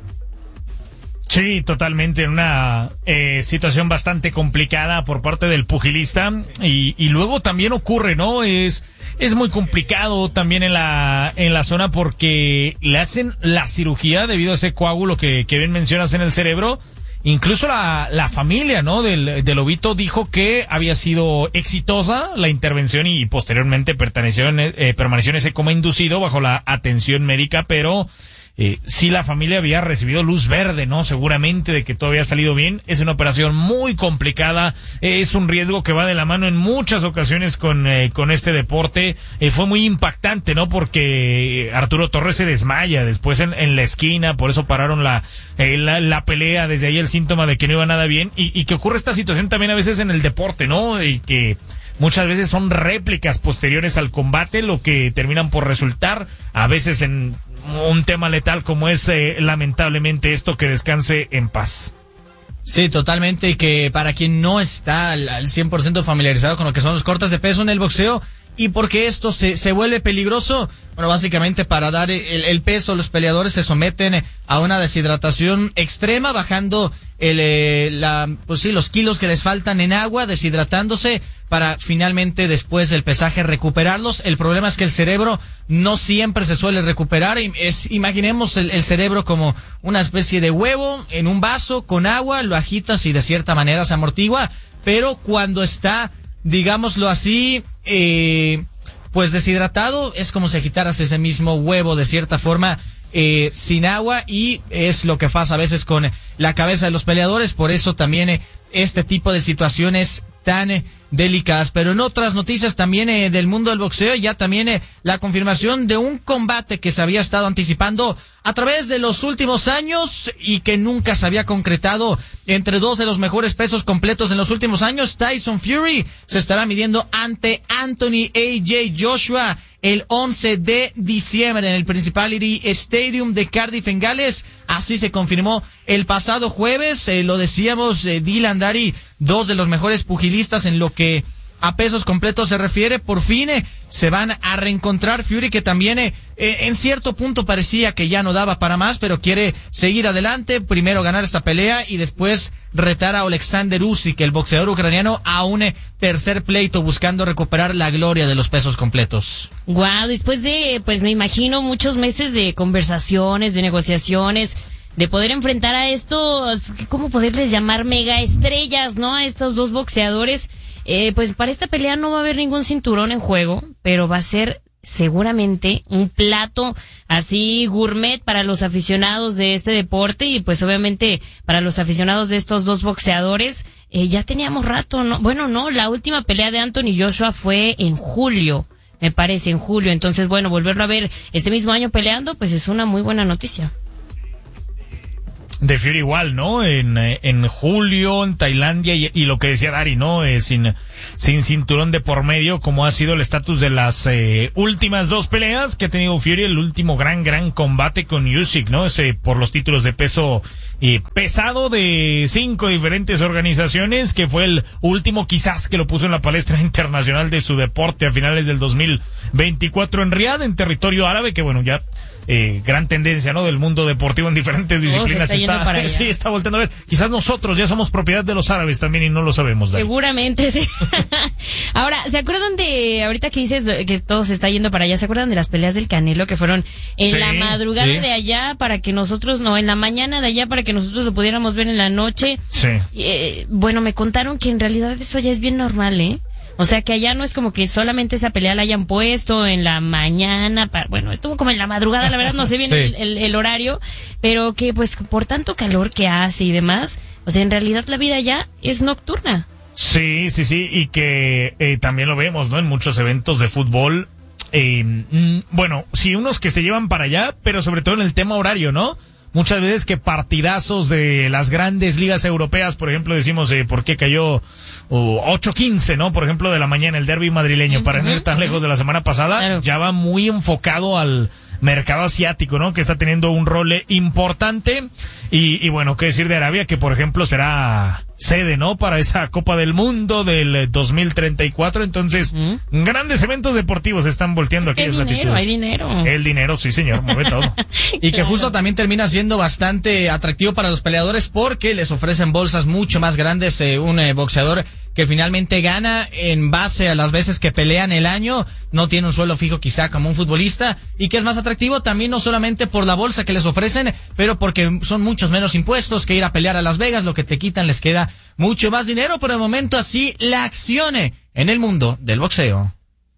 Sí, totalmente, en una situación bastante complicada por parte del pugilista, y luego también ocurre, ¿no? Es muy complicado también en la zona porque le hacen la cirugía debido a ese coágulo que bien mencionas en el cerebro. Incluso la familia, ¿no? del Lobito dijo que había sido exitosa la intervención y posteriormente permaneció en ese coma inducido bajo la atención médica, pero sí la familia había recibido luz verde, ¿no? Seguramente de que todo había salido bien. Es una operación muy complicada, es un riesgo que va de la mano en muchas ocasiones con este deporte. Fue muy impactante, ¿no? Porque Arturo Torres se desmaya después en la esquina, por eso pararon la pelea, desde ahí el síntoma de que no iba nada bien, y que ocurre esta situación también a veces en el deporte, ¿no? Y que muchas veces son réplicas posteriores al combate lo que terminan por resultar a veces en un tema letal como es lamentablemente esto, que descanse en paz. Sí, totalmente, y que para quien no está al 100% familiarizado con lo que son los cortes de peso en el boxeo y porque esto se vuelve peligroso, bueno, básicamente para dar el peso, los peleadores se someten a una deshidratación extrema, bajando los kilos que les faltan en agua, deshidratándose para finalmente después del pesaje recuperarlos. El problema es que el cerebro no siempre se suele recuperar. Imaginemos el cerebro como una especie de huevo en un vaso con agua, lo agitas y de cierta manera se amortigua, pero cuando está, digámoslo así, pues deshidratado, es como si agitaras ese mismo huevo de cierta forma sin agua, y es lo que pasa a veces con la cabeza de los peleadores. Por eso también este tipo de situaciones tan delicadas. Pero en otras noticias también del mundo del boxeo, ya también la confirmación de un combate que se había estado anticipando a través de los últimos años y que nunca se había concretado entre dos de los mejores pesos completos en los últimos años. Tyson Fury se estará midiendo ante Anthony A.J. Joshua el 11 de diciembre en el Principality Stadium de Cardiff en Gales. Así se confirmó el pasado jueves. Lo decíamos, Dylan Dari, dos de los mejores pugilistas en lo que a pesos completos se refiere, por fin se van a reencontrar. Fury, que también en cierto punto parecía que ya no daba para más, pero quiere seguir adelante, primero ganar esta pelea y después retar a Alexander Usyk, el boxeador ucraniano, a un tercer pleito, buscando recuperar la gloria de los pesos completos. Wow, después de, pues me imagino, muchos meses de conversaciones, de negociaciones, de poder enfrentar a estos, ¿cómo poderles llamar? Mega estrellas, ¿no? A estos dos boxeadores. Pues para esta pelea no va a haber ningún cinturón en juego, pero va a ser seguramente un plato así gourmet para los aficionados de este deporte y pues obviamente para los aficionados de estos dos boxeadores. Ya teníamos rato, ¿no? Bueno, no, la última pelea de Anthony Joshua fue en julio, me parece, en julio. Entonces, bueno, volverlo a ver este mismo año peleando, pues es una muy buena noticia. De Fury igual, ¿no? En julio, en Tailandia, y lo que decía Dari, ¿no? Sin cinturón de por medio, como ha sido el estatus de las últimas dos peleas que ha tenido Fury, el último gran combate con Usyk, ¿no? Por los títulos de peso pesado de 5 diferentes organizaciones, que fue el último quizás que lo puso en la palestra internacional de su deporte a finales del 2024 en Riad, en territorio árabe, que bueno, ya gran tendencia, ¿no? Del mundo deportivo en diferentes disciplinas. Está volteando a ver. Quizás nosotros ya somos propiedad de los árabes también y no lo sabemos, Dani. Seguramente, sí. Ahora, ¿se acuerdan de, ahorita que dices que todo se está yendo para allá, ¿se acuerdan de las peleas del Canelo que fueron en la madrugada de allá para que nosotros, no, en la mañana de allá para que nosotros lo pudiéramos ver en la noche? Sí. Bueno, me contaron que en realidad eso ya es bien normal, ¿eh? O sea, que allá no es como que solamente esa pelea la hayan puesto en la mañana, bueno, estuvo como en la madrugada, la verdad no sé bien el horario, pero que pues por tanto calor que hace y demás, o sea, en realidad la vida ya es nocturna. Sí, y que también lo vemos, ¿no? En muchos eventos de fútbol, bueno, sí, unos que se llevan para allá, pero sobre todo en el tema horario, ¿no? Muchas veces que partidazos de las grandes ligas europeas, por ejemplo, decimos, ¿por qué cayó 8:15, ¿no? Por ejemplo, de la mañana, el derbi madrileño, para no ir tan lejos de la semana pasada, ya va muy enfocado al mercado asiático, ¿no? Que está teniendo un rol importante. Y bueno, qué decir de Arabia, que por ejemplo será sede, ¿no? Para esa Copa del Mundo del 2034. Entonces, grandes eventos deportivos están volteando aquí. Hay dinero. El dinero, sí señor, mueve todo. Y que justo también termina siendo bastante atractivo para los peleadores porque les ofrecen bolsas mucho más grandes. Un boxeador que finalmente gana en base a las veces que pelean el año, no tiene un sueldo fijo quizá como un futbolista, y que es más atractivo también no solamente por la bolsa que les ofrecen, pero porque son muchos menos impuestos que ir a pelear a Las Vegas. Lo que te quitan les queda mucho más dinero. Por el momento, así la acción en el mundo del boxeo.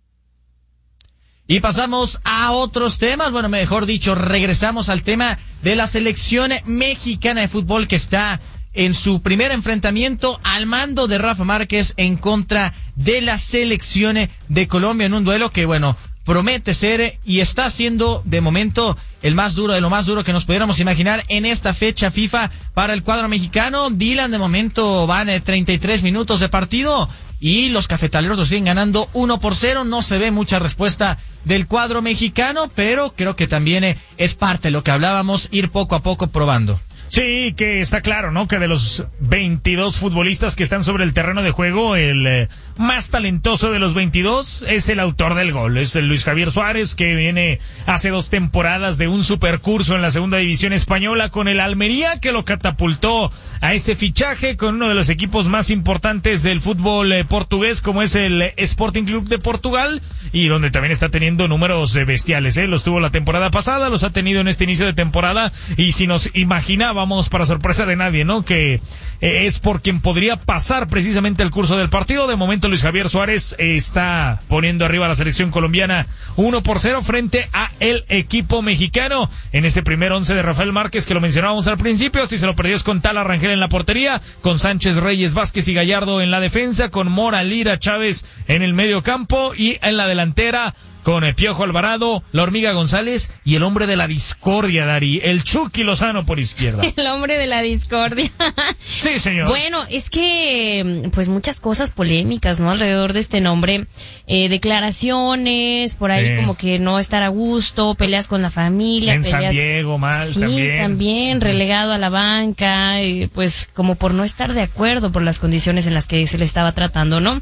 Y pasamos a otros temas, bueno, mejor dicho, regresamos al tema de la selección mexicana de fútbol, que está en su primer enfrentamiento al mando de Rafa Márquez en contra de la selección de Colombia, en un duelo que, bueno, promete ser y está siendo de momento el más duro de lo más duro que nos pudiéramos imaginar en esta fecha FIFA para el cuadro mexicano. Dylan, de momento van 33 minutos de partido y los cafetaleros lo siguen ganando 1-0. No se ve mucha respuesta del cuadro mexicano, pero creo que también es parte de lo que hablábamos, ir poco a poco probando. Sí, que está claro, ¿no? Que de los 22 futbolistas que están sobre el terreno de juego, el más talentoso de los 22 es el autor del gol. Es el Luis Javier Suárez, que viene hace 2 temporadas de un supercurso en la segunda división española con el Almería, que lo catapultó a ese fichaje con uno de los equipos más importantes del fútbol portugués, como es el Sporting Club de Portugal, y donde también está teniendo números bestiales, ¿eh? Los tuvo la temporada pasada, los ha tenido en este inicio de temporada, y si nos imaginábamos, para sorpresa de nadie, ¿no? Que es por quien podría pasar precisamente el curso del partido. De momento Luis Javier Suárez está poniendo arriba a la selección colombiana 1-0 frente a el equipo mexicano en ese primer 11 de Rafael Márquez, que lo mencionábamos al principio. Si se lo perdió es con Tala Rangel en la portería, con Sánchez, Reyes, Vázquez y Gallardo en la defensa, con Mora, Lira, Chávez en el medio campo, y en la delantera con el Piojo Alvarado, la Hormiga González y el hombre de la discordia, Dari, el Chucky Lozano por izquierda. El hombre de la discordia. Sí, señor. Bueno, es que, pues muchas cosas polémicas, ¿no? Alrededor de este nombre. Declaraciones, por ahí como que no estar a gusto, peleas con la familia. En peleas... San Diego, mal, sí, también. Relegado a la banca, pues como por no estar de acuerdo por las condiciones en las que se le estaba tratando, ¿no?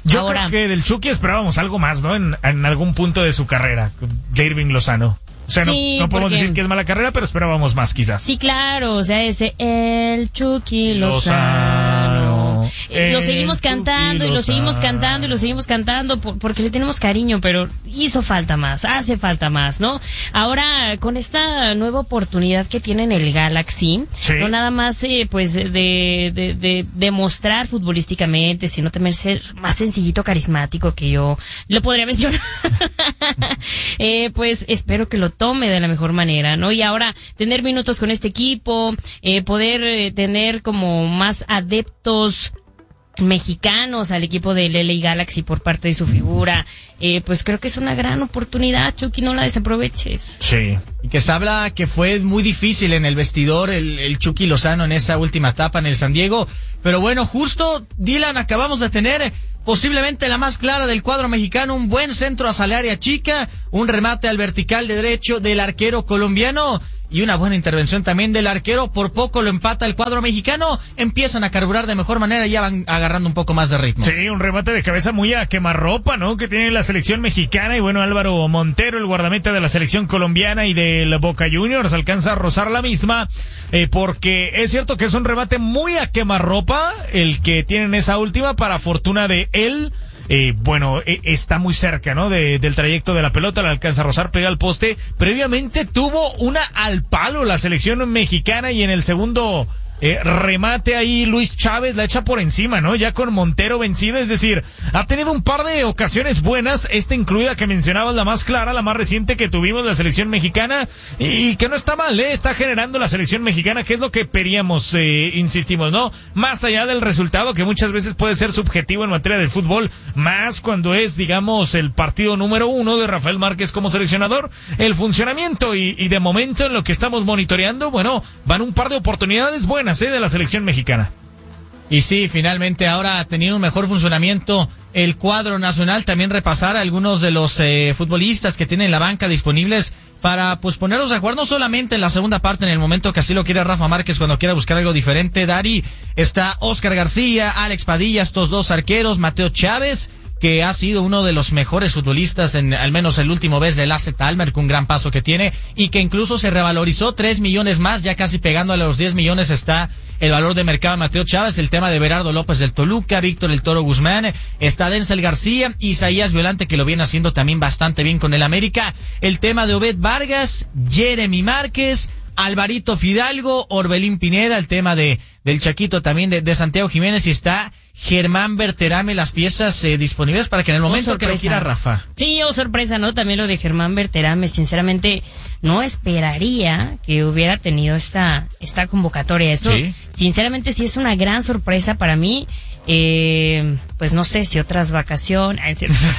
Yo Ahora, creo que del Chucky esperábamos algo más, ¿no? En algún punto de su carrera, de Irving Lozano. O sea, sí, no podemos porque... decir que es mala carrera, pero esperábamos más, quizás. Sí, claro, o sea, el Chucky Lozano. Lo seguimos cantando y lo seguimos cantando y lo seguimos cantando porque le tenemos cariño, pero hizo falta más, hace falta más, ¿no? Ahora, con esta nueva oportunidad que tiene en el Galaxy, sí, no nada más, pues, de demostrar futbolísticamente, sino también ser más sencillito, carismático, que yo lo podría mencionar. Pues, espero que lo tome de la mejor manera, ¿no? Y ahora tener minutos con este equipo, poder tener como más adeptos mexicanos al equipo del LA Galaxy por parte de su figura, pues creo que es una gran oportunidad, Chucky, no la desaproveches. Sí. Y que se habla que fue muy difícil en el vestidor el Chucky Lozano en esa última etapa en el San Diego, pero bueno, justo, Dylan, acabamos de tener posiblemente la más clara del cuadro mexicano, un buen centro hacia el área chica, un remate al vertical de derecho del arquero colombiano y una buena intervención también del arquero. Por poco lo empata el cuadro mexicano, empiezan a carburar de mejor manera y ya van agarrando un poco más de ritmo. Sí, un remate de cabeza muy a quemarropa, ¿no? Que tiene la selección mexicana y bueno, Álvaro Montero, el guardameta de la selección colombiana y del Boca Juniors, alcanza a rozar la misma, porque es cierto que es un remate muy a quemarropa el que tienen esa última, para fortuna de él. Bueno, está muy cerca, ¿no? Del trayecto de la pelota, la alcanza a rozar, pega al poste. Previamente tuvo una al palo la selección mexicana y en el segundo remate ahí Luis Chávez la echa por encima, ¿no? Ya con Montero vencido, es decir, ha tenido un par de ocasiones buenas, esta incluida que mencionabas, la más clara, la más reciente que tuvimos, la selección mexicana, y que no está mal, está generando la selección mexicana, que es lo que pedíamos, insistimos, ¿no? Más allá del resultado, que muchas veces puede ser subjetivo en materia del fútbol, más cuando es, digamos, el partido número 1 de Rafael Márquez como seleccionador, el funcionamiento, y de momento en lo que estamos monitoreando, bueno, van un par de oportunidades buenas, de la selección mexicana. Y sí, finalmente ahora teniendo un mejor funcionamiento el cuadro nacional, también repasar a algunos de los futbolistas que tienen la banca disponibles para pues ponerlos a jugar no solamente en la segunda parte, en el momento que así lo quiere Rafa Márquez, cuando quiera buscar algo diferente. Dari, está Oscar García, Alex Padilla, estos dos arqueros, Mateo Chávez, que ha sido uno de los mejores futbolistas en al menos el último vez del AZ Alkmaar, con un gran paso que tiene, y que incluso se revalorizó 3 millones más, ya casi pegando a los 10 millones está el valor de mercado de Mateo Chávez. El tema de Berardo López del Toluca, Víctor el Toro Guzmán, está Denzel García, Isaías Violante, que lo viene haciendo también bastante bien con el América, el tema de Obed Vargas, Jeremy Márquez, Alvarito Fidalgo, Orbelín Pineda, el tema del Chaquito también de Santiago Jiménez, y está Germán Berterame, las piezas disponibles para que en el momento que lo quiera Rafa. Sí, sorpresa, ¿no? También lo de Germán Berterame, sinceramente no esperaría que hubiera tenido esta convocatoria. Eso, sí, sinceramente sí es una gran sorpresa para mí. Pues no sé si otras vacaciones.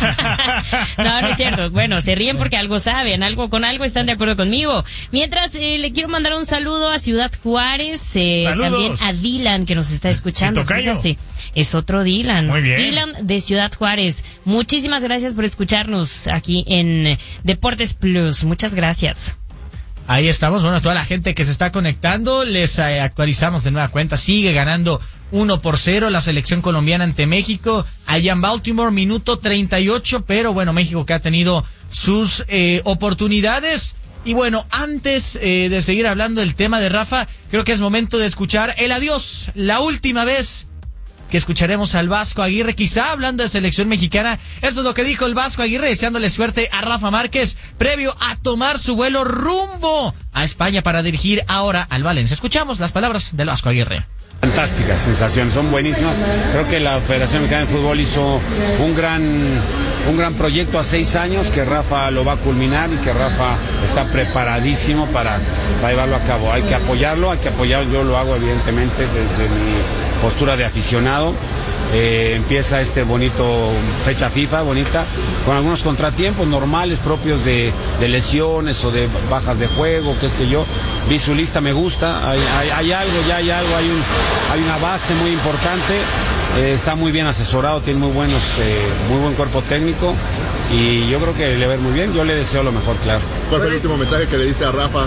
No es cierto. Bueno, se ríen porque algo saben, con algo están de acuerdo conmigo. Mientras le quiero mandar un saludo a Ciudad Juárez, también a Dylan, que nos está escuchando. Fíjate, es otro Dylan. Muy bien. Dylan de Ciudad Juárez. Muchísimas gracias por escucharnos aquí en Deportes Plus. Muchas gracias. Ahí estamos, bueno, toda la gente que se está conectando, les actualizamos de nueva cuenta, sigue ganando 1-0 la selección colombiana ante México, allá en Baltimore, minuto 38, pero bueno, México que ha tenido sus oportunidades. Y bueno, antes de seguir hablando del tema de Rafa, creo que es momento de escuchar el adiós, la última vez que escucharemos al Vasco Aguirre, quizá hablando de selección mexicana. Eso es lo que dijo el Vasco Aguirre, deseándole suerte a Rafa Márquez previo a tomar su vuelo rumbo a España para dirigir ahora al Valencia. Escuchamos las palabras del Vasco Aguirre. Fantásticas sensaciones, son buenísimas. Creo que la Federación Mexicana de Fútbol hizo un gran proyecto a 6 años, que Rafa lo va a culminar y que Rafa está preparadísimo para llevarlo a cabo. Hay que apoyarlo, yo lo hago evidentemente desde mi postura de aficionado. Empieza bonito fecha FIFA, bonita, con algunos contratiempos normales propios de lesiones o de bajas de juego, qué sé yo. Vi su lista, me gusta, hay algo, hay una base muy importante está muy bien asesorado, tiene muy buen cuerpo técnico y yo creo que le va a ir muy bien. Yo le deseo lo mejor, claro. ¿Cuál fue el último mensaje que le diste a Rafa?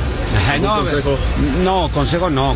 Consejo no.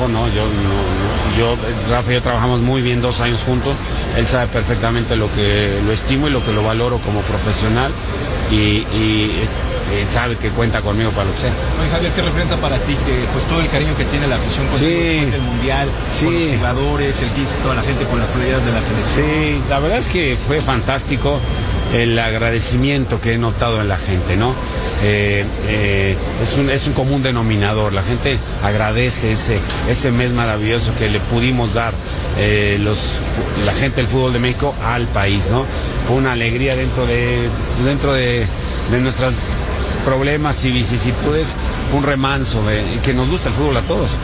Rafa y yo trabajamos muy bien 2 años juntos. Él sabe perfectamente lo que lo estimo y lo que lo valoro como profesional y él sabe que cuenta conmigo para lo que sea. Oye, Javier, ¿qué representa para ti que pues todo el cariño que tiene la afición contigo después del Mundial, con los jugadores, el Kids, toda la gente con las prioridades de la selección? Sí, la verdad es que fue fantástico el agradecimiento que he notado en la gente, ¿no? Es un común denominador. La gente agradece ese mes maravilloso que le pudimos dar la gente del fútbol de México al país, ¿no? Fue una alegría dentro de nuestros problemas y vicisitudes, un remanso que nos gusta el fútbol a todos.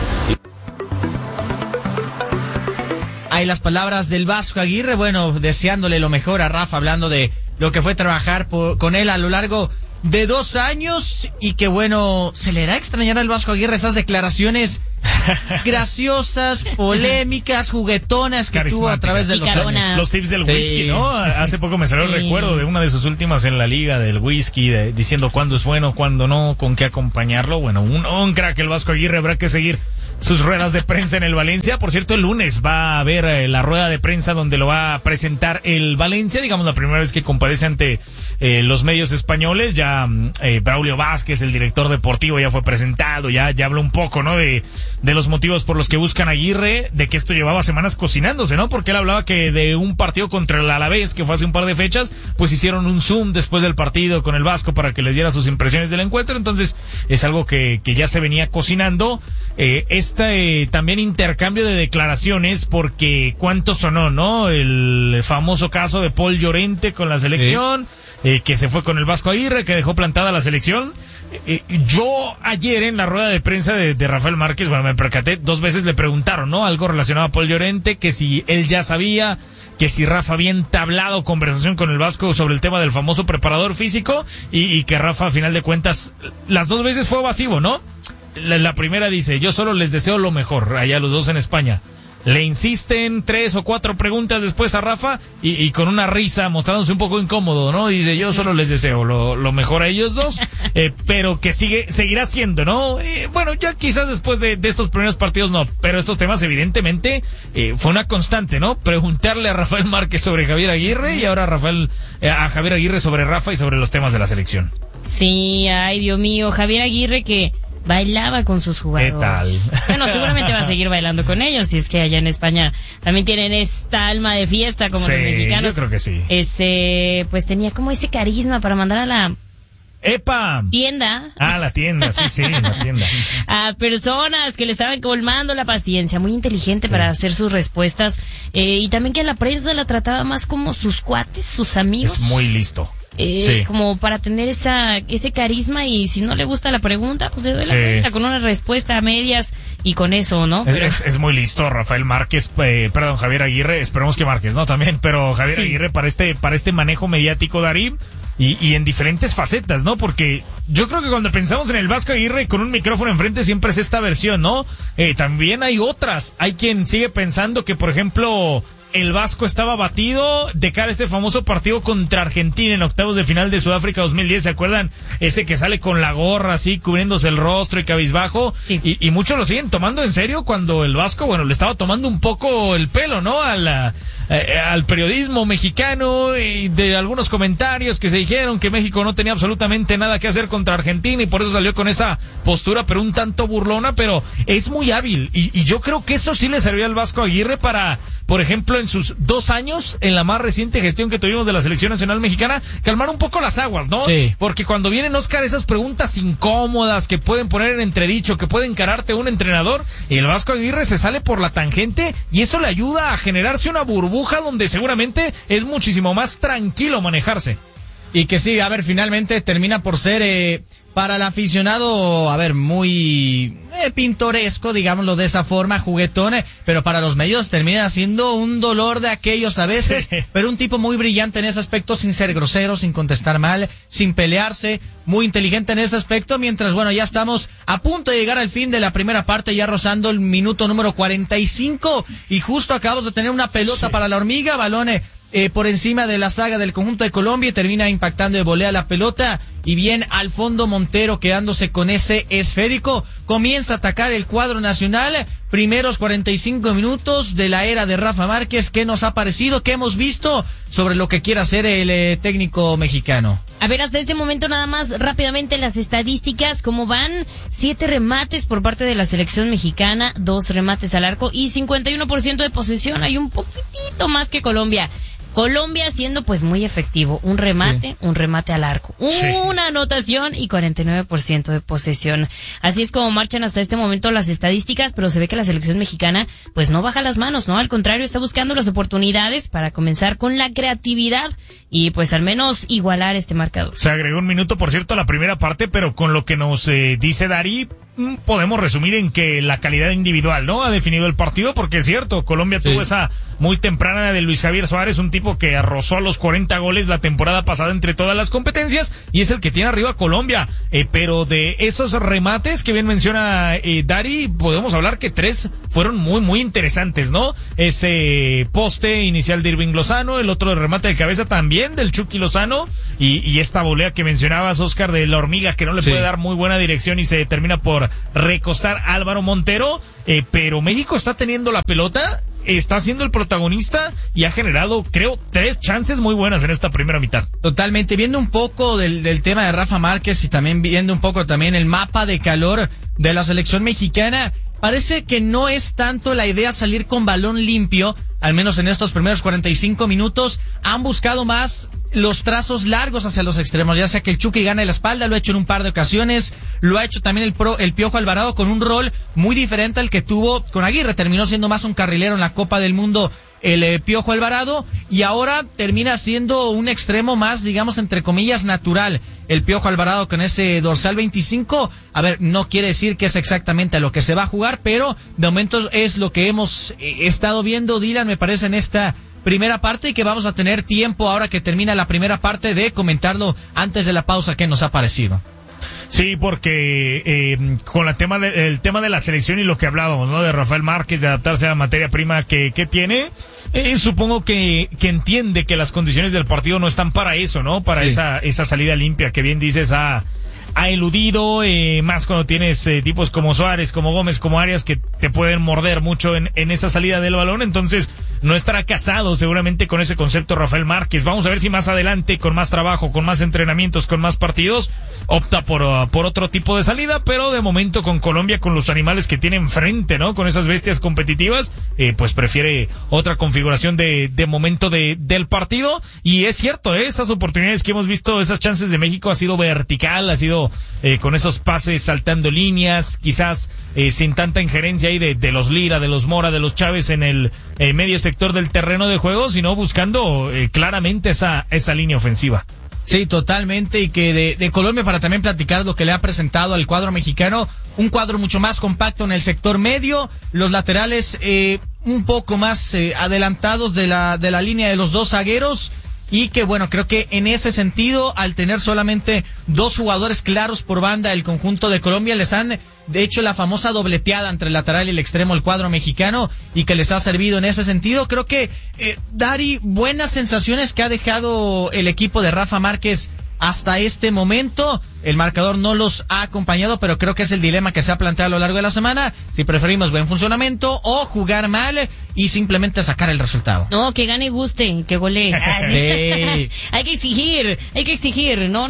Hay las palabras del Vasco Aguirre, bueno, deseándole lo mejor a Rafa, hablando de lo que fue trabajar con él a lo largo de 2 años y que bueno, se le hará extrañar al Vasco Aguirre esas declaraciones graciosas, polémicas, juguetonas que tuvo a través de los años. Los tips del whisky, ¿no? Hace poco me salió el recuerdo de una de sus últimas en la liga del whisky, diciendo cuándo es bueno, cuándo no, con qué acompañarlo. Bueno, un crack el Vasco Aguirre, habrá que seguir sus ruedas de prensa en el Valencia. Por cierto, el lunes va a haber la rueda de prensa donde lo va a presentar el Valencia, digamos la primera vez que comparece ante los medios españoles. Ya Braulio Vázquez, el director deportivo, ya fue presentado, ya habló un poco, ¿no? De los motivos por los que buscan a Aguirre, de que esto llevaba semanas cocinándose, ¿no? Porque él hablaba que de un partido contra el Alavés, que fue hace un par de fechas, pues hicieron un Zoom después del partido con el Vasco para que les diera sus impresiones del encuentro. Entonces, es algo que ya se venía cocinando. También intercambio de declaraciones, porque cuánto sonó, ¿no? El famoso caso de Paul Llorente con la selección, que se fue con el Vasco Aguirre, que dejó plantada la selección. Yo ayer en la rueda de prensa de Rafael Márquez, bueno, me percaté, 2 veces le preguntaron, ¿no? Algo relacionado a Paul Llorente, que si él ya sabía, que si Rafa había entablado conversación con el Vasco sobre el tema del famoso preparador físico, y que Rafa, a final de cuentas, las 2 veces fue evasivo, ¿no? La primera dice, yo solo les deseo lo mejor, allá los dos en España. Le insisten 3 o 4 preguntas después a Rafa y con una risa, mostrándose un poco incómodo, ¿no? Dice, yo solo les deseo lo mejor a ellos dos, pero que seguirá siendo, ¿no? Bueno, ya quizás después de estos primeros partidos no, pero estos temas evidentemente fue una constante, ¿no? Preguntarle a Rafael Márquez sobre Javier Aguirre y ahora a Javier Aguirre sobre Rafa y sobre los temas de la selección. Sí, ay, Dios mío, Javier Aguirre que bailaba con sus jugadores. ¿Qué tal? Bueno, seguramente va a seguir bailando con ellos, si es que allá en España también tienen esta alma de fiesta como los mexicanos. Yo creo que sí. Pues tenía como ese carisma para mandar a la ¡epa! Tienda. La tienda, sí, la tienda. A personas que le estaban colmando la paciencia, muy inteligente para hacer sus respuestas, y también que a la prensa la trataba más como sus cuates, sus amigos. Es muy listo. Como para tener ese carisma, y si no le gusta la pregunta, pues le doy la vuelta con una respuesta a medias y con eso, ¿no? Pero es muy listo Rafael Márquez, Javier Aguirre, esperemos que Márquez, ¿no? También, pero Javier Aguirre para este manejo mediático, Darín, y en diferentes facetas, ¿no? Porque yo creo que cuando pensamos en el Vasco Aguirre con un micrófono enfrente siempre es esta versión, ¿no? También hay otras, hay quien sigue pensando que, por ejemplo, el Vasco estaba batido de cara a ese famoso partido contra Argentina en octavos de final de Sudáfrica 2010, ¿se acuerdan? Ese que sale con la gorra así, cubriéndose el rostro y cabizbajo, y muchos lo siguen tomando en serio cuando el Vasco, bueno, le estaba tomando un poco el pelo, ¿no? Al periodismo mexicano, y de algunos comentarios que se dijeron que México no tenía absolutamente nada que hacer contra Argentina y por eso salió con esa postura, pero un tanto burlona, pero es muy hábil, y yo creo que eso sí le sirvió al Vasco Aguirre para, por ejemplo, en sus 2 años, en la más reciente gestión que tuvimos de la Selección Nacional Mexicana, calmar un poco las aguas, ¿no? Sí. Porque cuando vienen, Oscar, esas preguntas incómodas que pueden poner en entredicho, que puede encararte un entrenador, el Vasco Aguirre se sale por la tangente y eso le ayuda a generarse una burbuja donde seguramente es muchísimo más tranquilo manejarse. Y que sí, a ver, finalmente termina por ser para el aficionado, muy pintoresco, digámoslo de esa forma, juguetón, pero para los medios termina siendo un dolor de aquellos a veces, pero un tipo muy brillante en ese aspecto, sin ser grosero, sin contestar mal, sin pelearse, muy inteligente en ese aspecto, mientras, ya estamos a punto de llegar al fin de la primera parte, ya rozando el minuto número 45, y justo acabamos de tener una pelota para la hormiga, balón por encima de la saga del conjunto de Colombia, y termina impactando de volea la pelota, y bien al fondo Montero quedándose con ese esférico, comienza a atacar el cuadro nacional, primeros 45 minutos de la era de Rafa Márquez. ¿Qué nos ha parecido? ¿Qué hemos visto sobre lo que quiere hacer el técnico mexicano? A ver, hasta este momento nada más rápidamente las estadísticas, ¿cómo van? 7 remates por parte de la selección mexicana, 2 remates al arco y 51% de posesión, hay un poquitito más que Colombia. Colombia siendo pues muy efectivo, un remate al arco, una anotación y 49% de posesión. Así es como marchan hasta este momento las estadísticas, pero se ve que la selección mexicana pues no baja las manos, ¿no? Al contrario, está buscando las oportunidades para comenzar con la creatividad y pues al menos igualar este marcador. Se agregó un minuto, por cierto, a la primera parte, pero con lo que nos dice Dari, podemos resumir en que la calidad individual, ¿no? Ha definido el partido, porque es cierto, Colombia tuvo esa muy temprana de Luis Javier Suárez, un tipo que rozó los 40 goles la temporada pasada entre todas las competencias, y es el que tiene arriba a Colombia, pero de esos remates que bien menciona Dari, podemos hablar que 3 fueron muy, muy interesantes, ¿no? Ese poste inicial de Irving Lozano, el otro de remate de cabeza también del Chucky Lozano, y esta volea que mencionabas, Oscar, de la hormiga, que no le puede dar muy buena dirección y se termina por recostar Álvaro Montero, pero México está teniendo la pelota, está siendo el protagonista y ha generado, creo, 3 chances muy buenas en esta primera mitad. Totalmente, viendo un poco del tema de Rafa Márquez y también viendo un poco también el mapa de calor de la selección mexicana, parece que no es tanto la idea salir con balón limpio, al menos en estos primeros 45 minutos, han buscado más los trazos largos hacia los extremos, ya sea que el Chucky gane la espalda, lo ha hecho en un par de ocasiones, lo ha hecho también el Piojo Alvarado con un rol muy diferente al que tuvo con Aguirre, terminó siendo más un carrilero en la Copa del Mundo el Piojo Alvarado, y ahora termina siendo un extremo más, digamos, entre comillas, natural. El Piojo Alvarado con ese dorsal 25, no quiere decir que es exactamente a lo que se va a jugar, pero de momento es lo que hemos estado viendo, Dylan, me parece, en esta primera parte, y que vamos a tener tiempo ahora que termina la primera parte de comentarlo antes de la pausa que nos ha parecido. Sí, porque con el tema de la selección y lo que hablábamos, ¿no? De Rafael Márquez, de adaptarse a la materia prima que tiene, supongo que entiende que las condiciones del partido no están para eso, ¿no? Para esa salida limpia que bien dices, ha eludido, más cuando tienes tipos como Suárez, como Gómez, como Arias, que te pueden morder mucho en esa salida del balón. Entonces no estará casado seguramente con ese concepto Rafael Márquez. Vamos a ver si más adelante, con más trabajo, con más entrenamientos, con más partidos, opta por otro tipo de salida, pero de momento con Colombia, con los animales que tiene enfrente, ¿no? Con esas bestias competitivas, pues prefiere otra configuración de momento del partido. Y es cierto, esas oportunidades que hemos visto, esas chances de México, ha sido vertical, ha sido con esos pases saltando líneas, quizás sin tanta injerencia ahí de los Lira, de los Mora, de los Chávez en el medio sector del terreno de juego, sino buscando claramente esa línea ofensiva. Sí, totalmente, y que de Colombia, para también platicar lo que le ha presentado al cuadro mexicano, un cuadro mucho más compacto en el sector medio, los laterales un poco más adelantados de la línea de los dos zagueros, y que creo que en ese sentido, al tener solamente 2 jugadores claros por banda, el conjunto de Colombia les han de hecho la famosa dobleteada entre el lateral y el extremo, el cuadro mexicano, y que les ha servido en ese sentido. Creo que Dari, buenas sensaciones que ha dejado el equipo de Rafa Márquez hasta este momento. El marcador no los ha acompañado, pero creo que es el dilema que se ha planteado a lo largo de la semana, si preferimos buen funcionamiento o jugar mal y simplemente sacar el resultado. No, que gane y guste, que golee. Sí. Hay que exigir. No.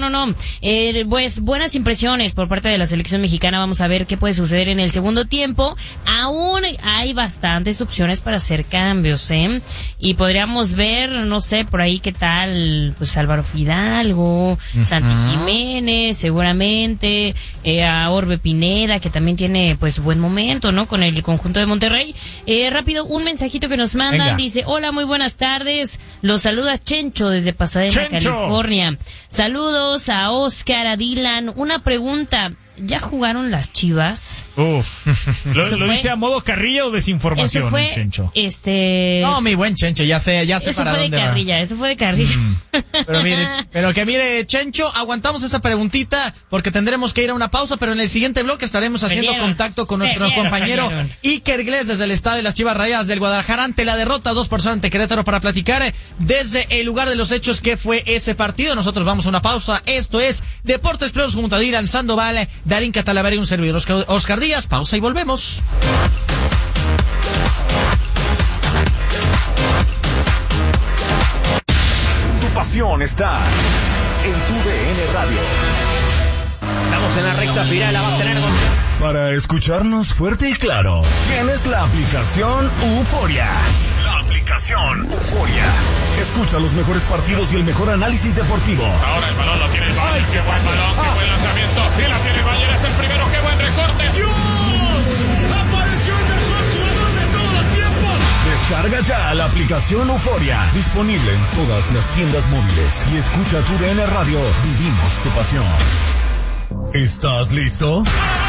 Pues buenas impresiones por parte de la selección mexicana. Vamos a ver qué puede suceder en el segundo tiempo. Aún hay bastantes opciones para hacer cambios, y podríamos ver, no sé, por ahí qué tal, pues Álvaro Fidalgo, Santi Jiménez, seguramente, a Orbe Pineda, que también tiene pues buen momento, ¿no? Con el conjunto de Monterrey. Rápido, un mensajito que nos mandan. Venga. Dice, hola, muy buenas tardes. Los saluda Chencho desde Pasadena, California. Saludos a Oscar, a Dylan. Una pregunta. ¿Ya jugaron las Chivas? Uf. ¿Lo dice a modo carrilla o desinformación, Eso fue, Chencho? No, mi buen Chencho, ya sé Eso para fue de dónde va. carrilla, eso fue de carrilla. Pero que mire, Chencho, aguantamos esa preguntita porque tendremos que ir a una pausa, pero en el siguiente bloque estaremos haciendo contacto con nuestro compañero Iker Gles desde el estadio de las Chivas Rayadas del Guadalajara ante la derrota 2-0 ante Querétaro para platicar desde el lugar de los hechos que fue ese partido. Nosotros vamos a una pausa. Esto es Deportes Plus junto a Dylan Sandoval, Darín Catalavera y un servidor Oscar Díaz. Pausa y volvemos. Tu pasión está en tu DN Radio. Estamos en la recta final, la va a tener Para escucharnos fuerte y claro, tienes la aplicación Euforia. La aplicación Euforia. Escucha los mejores partidos y el mejor análisis deportivo. Ahora el balón lo tiene el Bayern. Qué buen balón, qué buen lanzamiento. Y la tiene el Bayern, es el primero. Qué buen recorte. ¡Dios! ¡Apareció el mejor jugador de todos los tiempos! Descarga ya la aplicación Euforia. Disponible en todas las tiendas móviles. Y escucha tu DN Radio. Vivimos tu pasión. ¿Estás listo?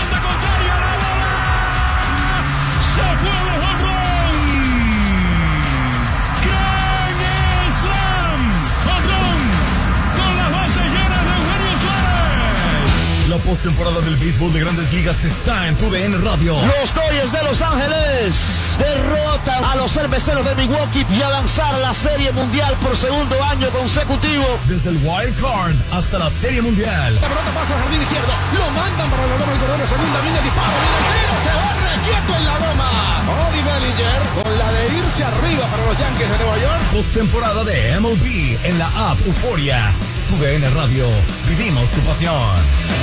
¡Se fue de jonrón! ¡Gran Slam! ¡Jonrón! Con las bases llenas de Eugenio Suárez. La postemporada del béisbol de Grandes Ligas está en tu DN Radio. Los Dodgers de Los Ángeles derrotan a los cerveceros de Milwaukee y a lanzar la Serie Mundial por segundo año consecutivo. Desde el Wild Card hasta la Serie Mundial. La pelota pasa al jardín izquierdo. Lo mandan para la loma del corredor de segunda. Viene el disparo. Viene el tiro. Se va requieto en la loma. Cody Bellinger con la de irse arriba para los Yankees de Nueva York. Postemporada de MLB en la app Euforia. Tu DN Radio. Vivimos tu pasión.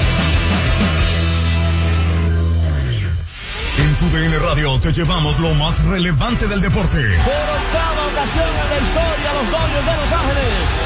En tu DN Radio te llevamos lo más relevante del deporte. Por octava ocasión en la historia, los Dodgers de Los Ángeles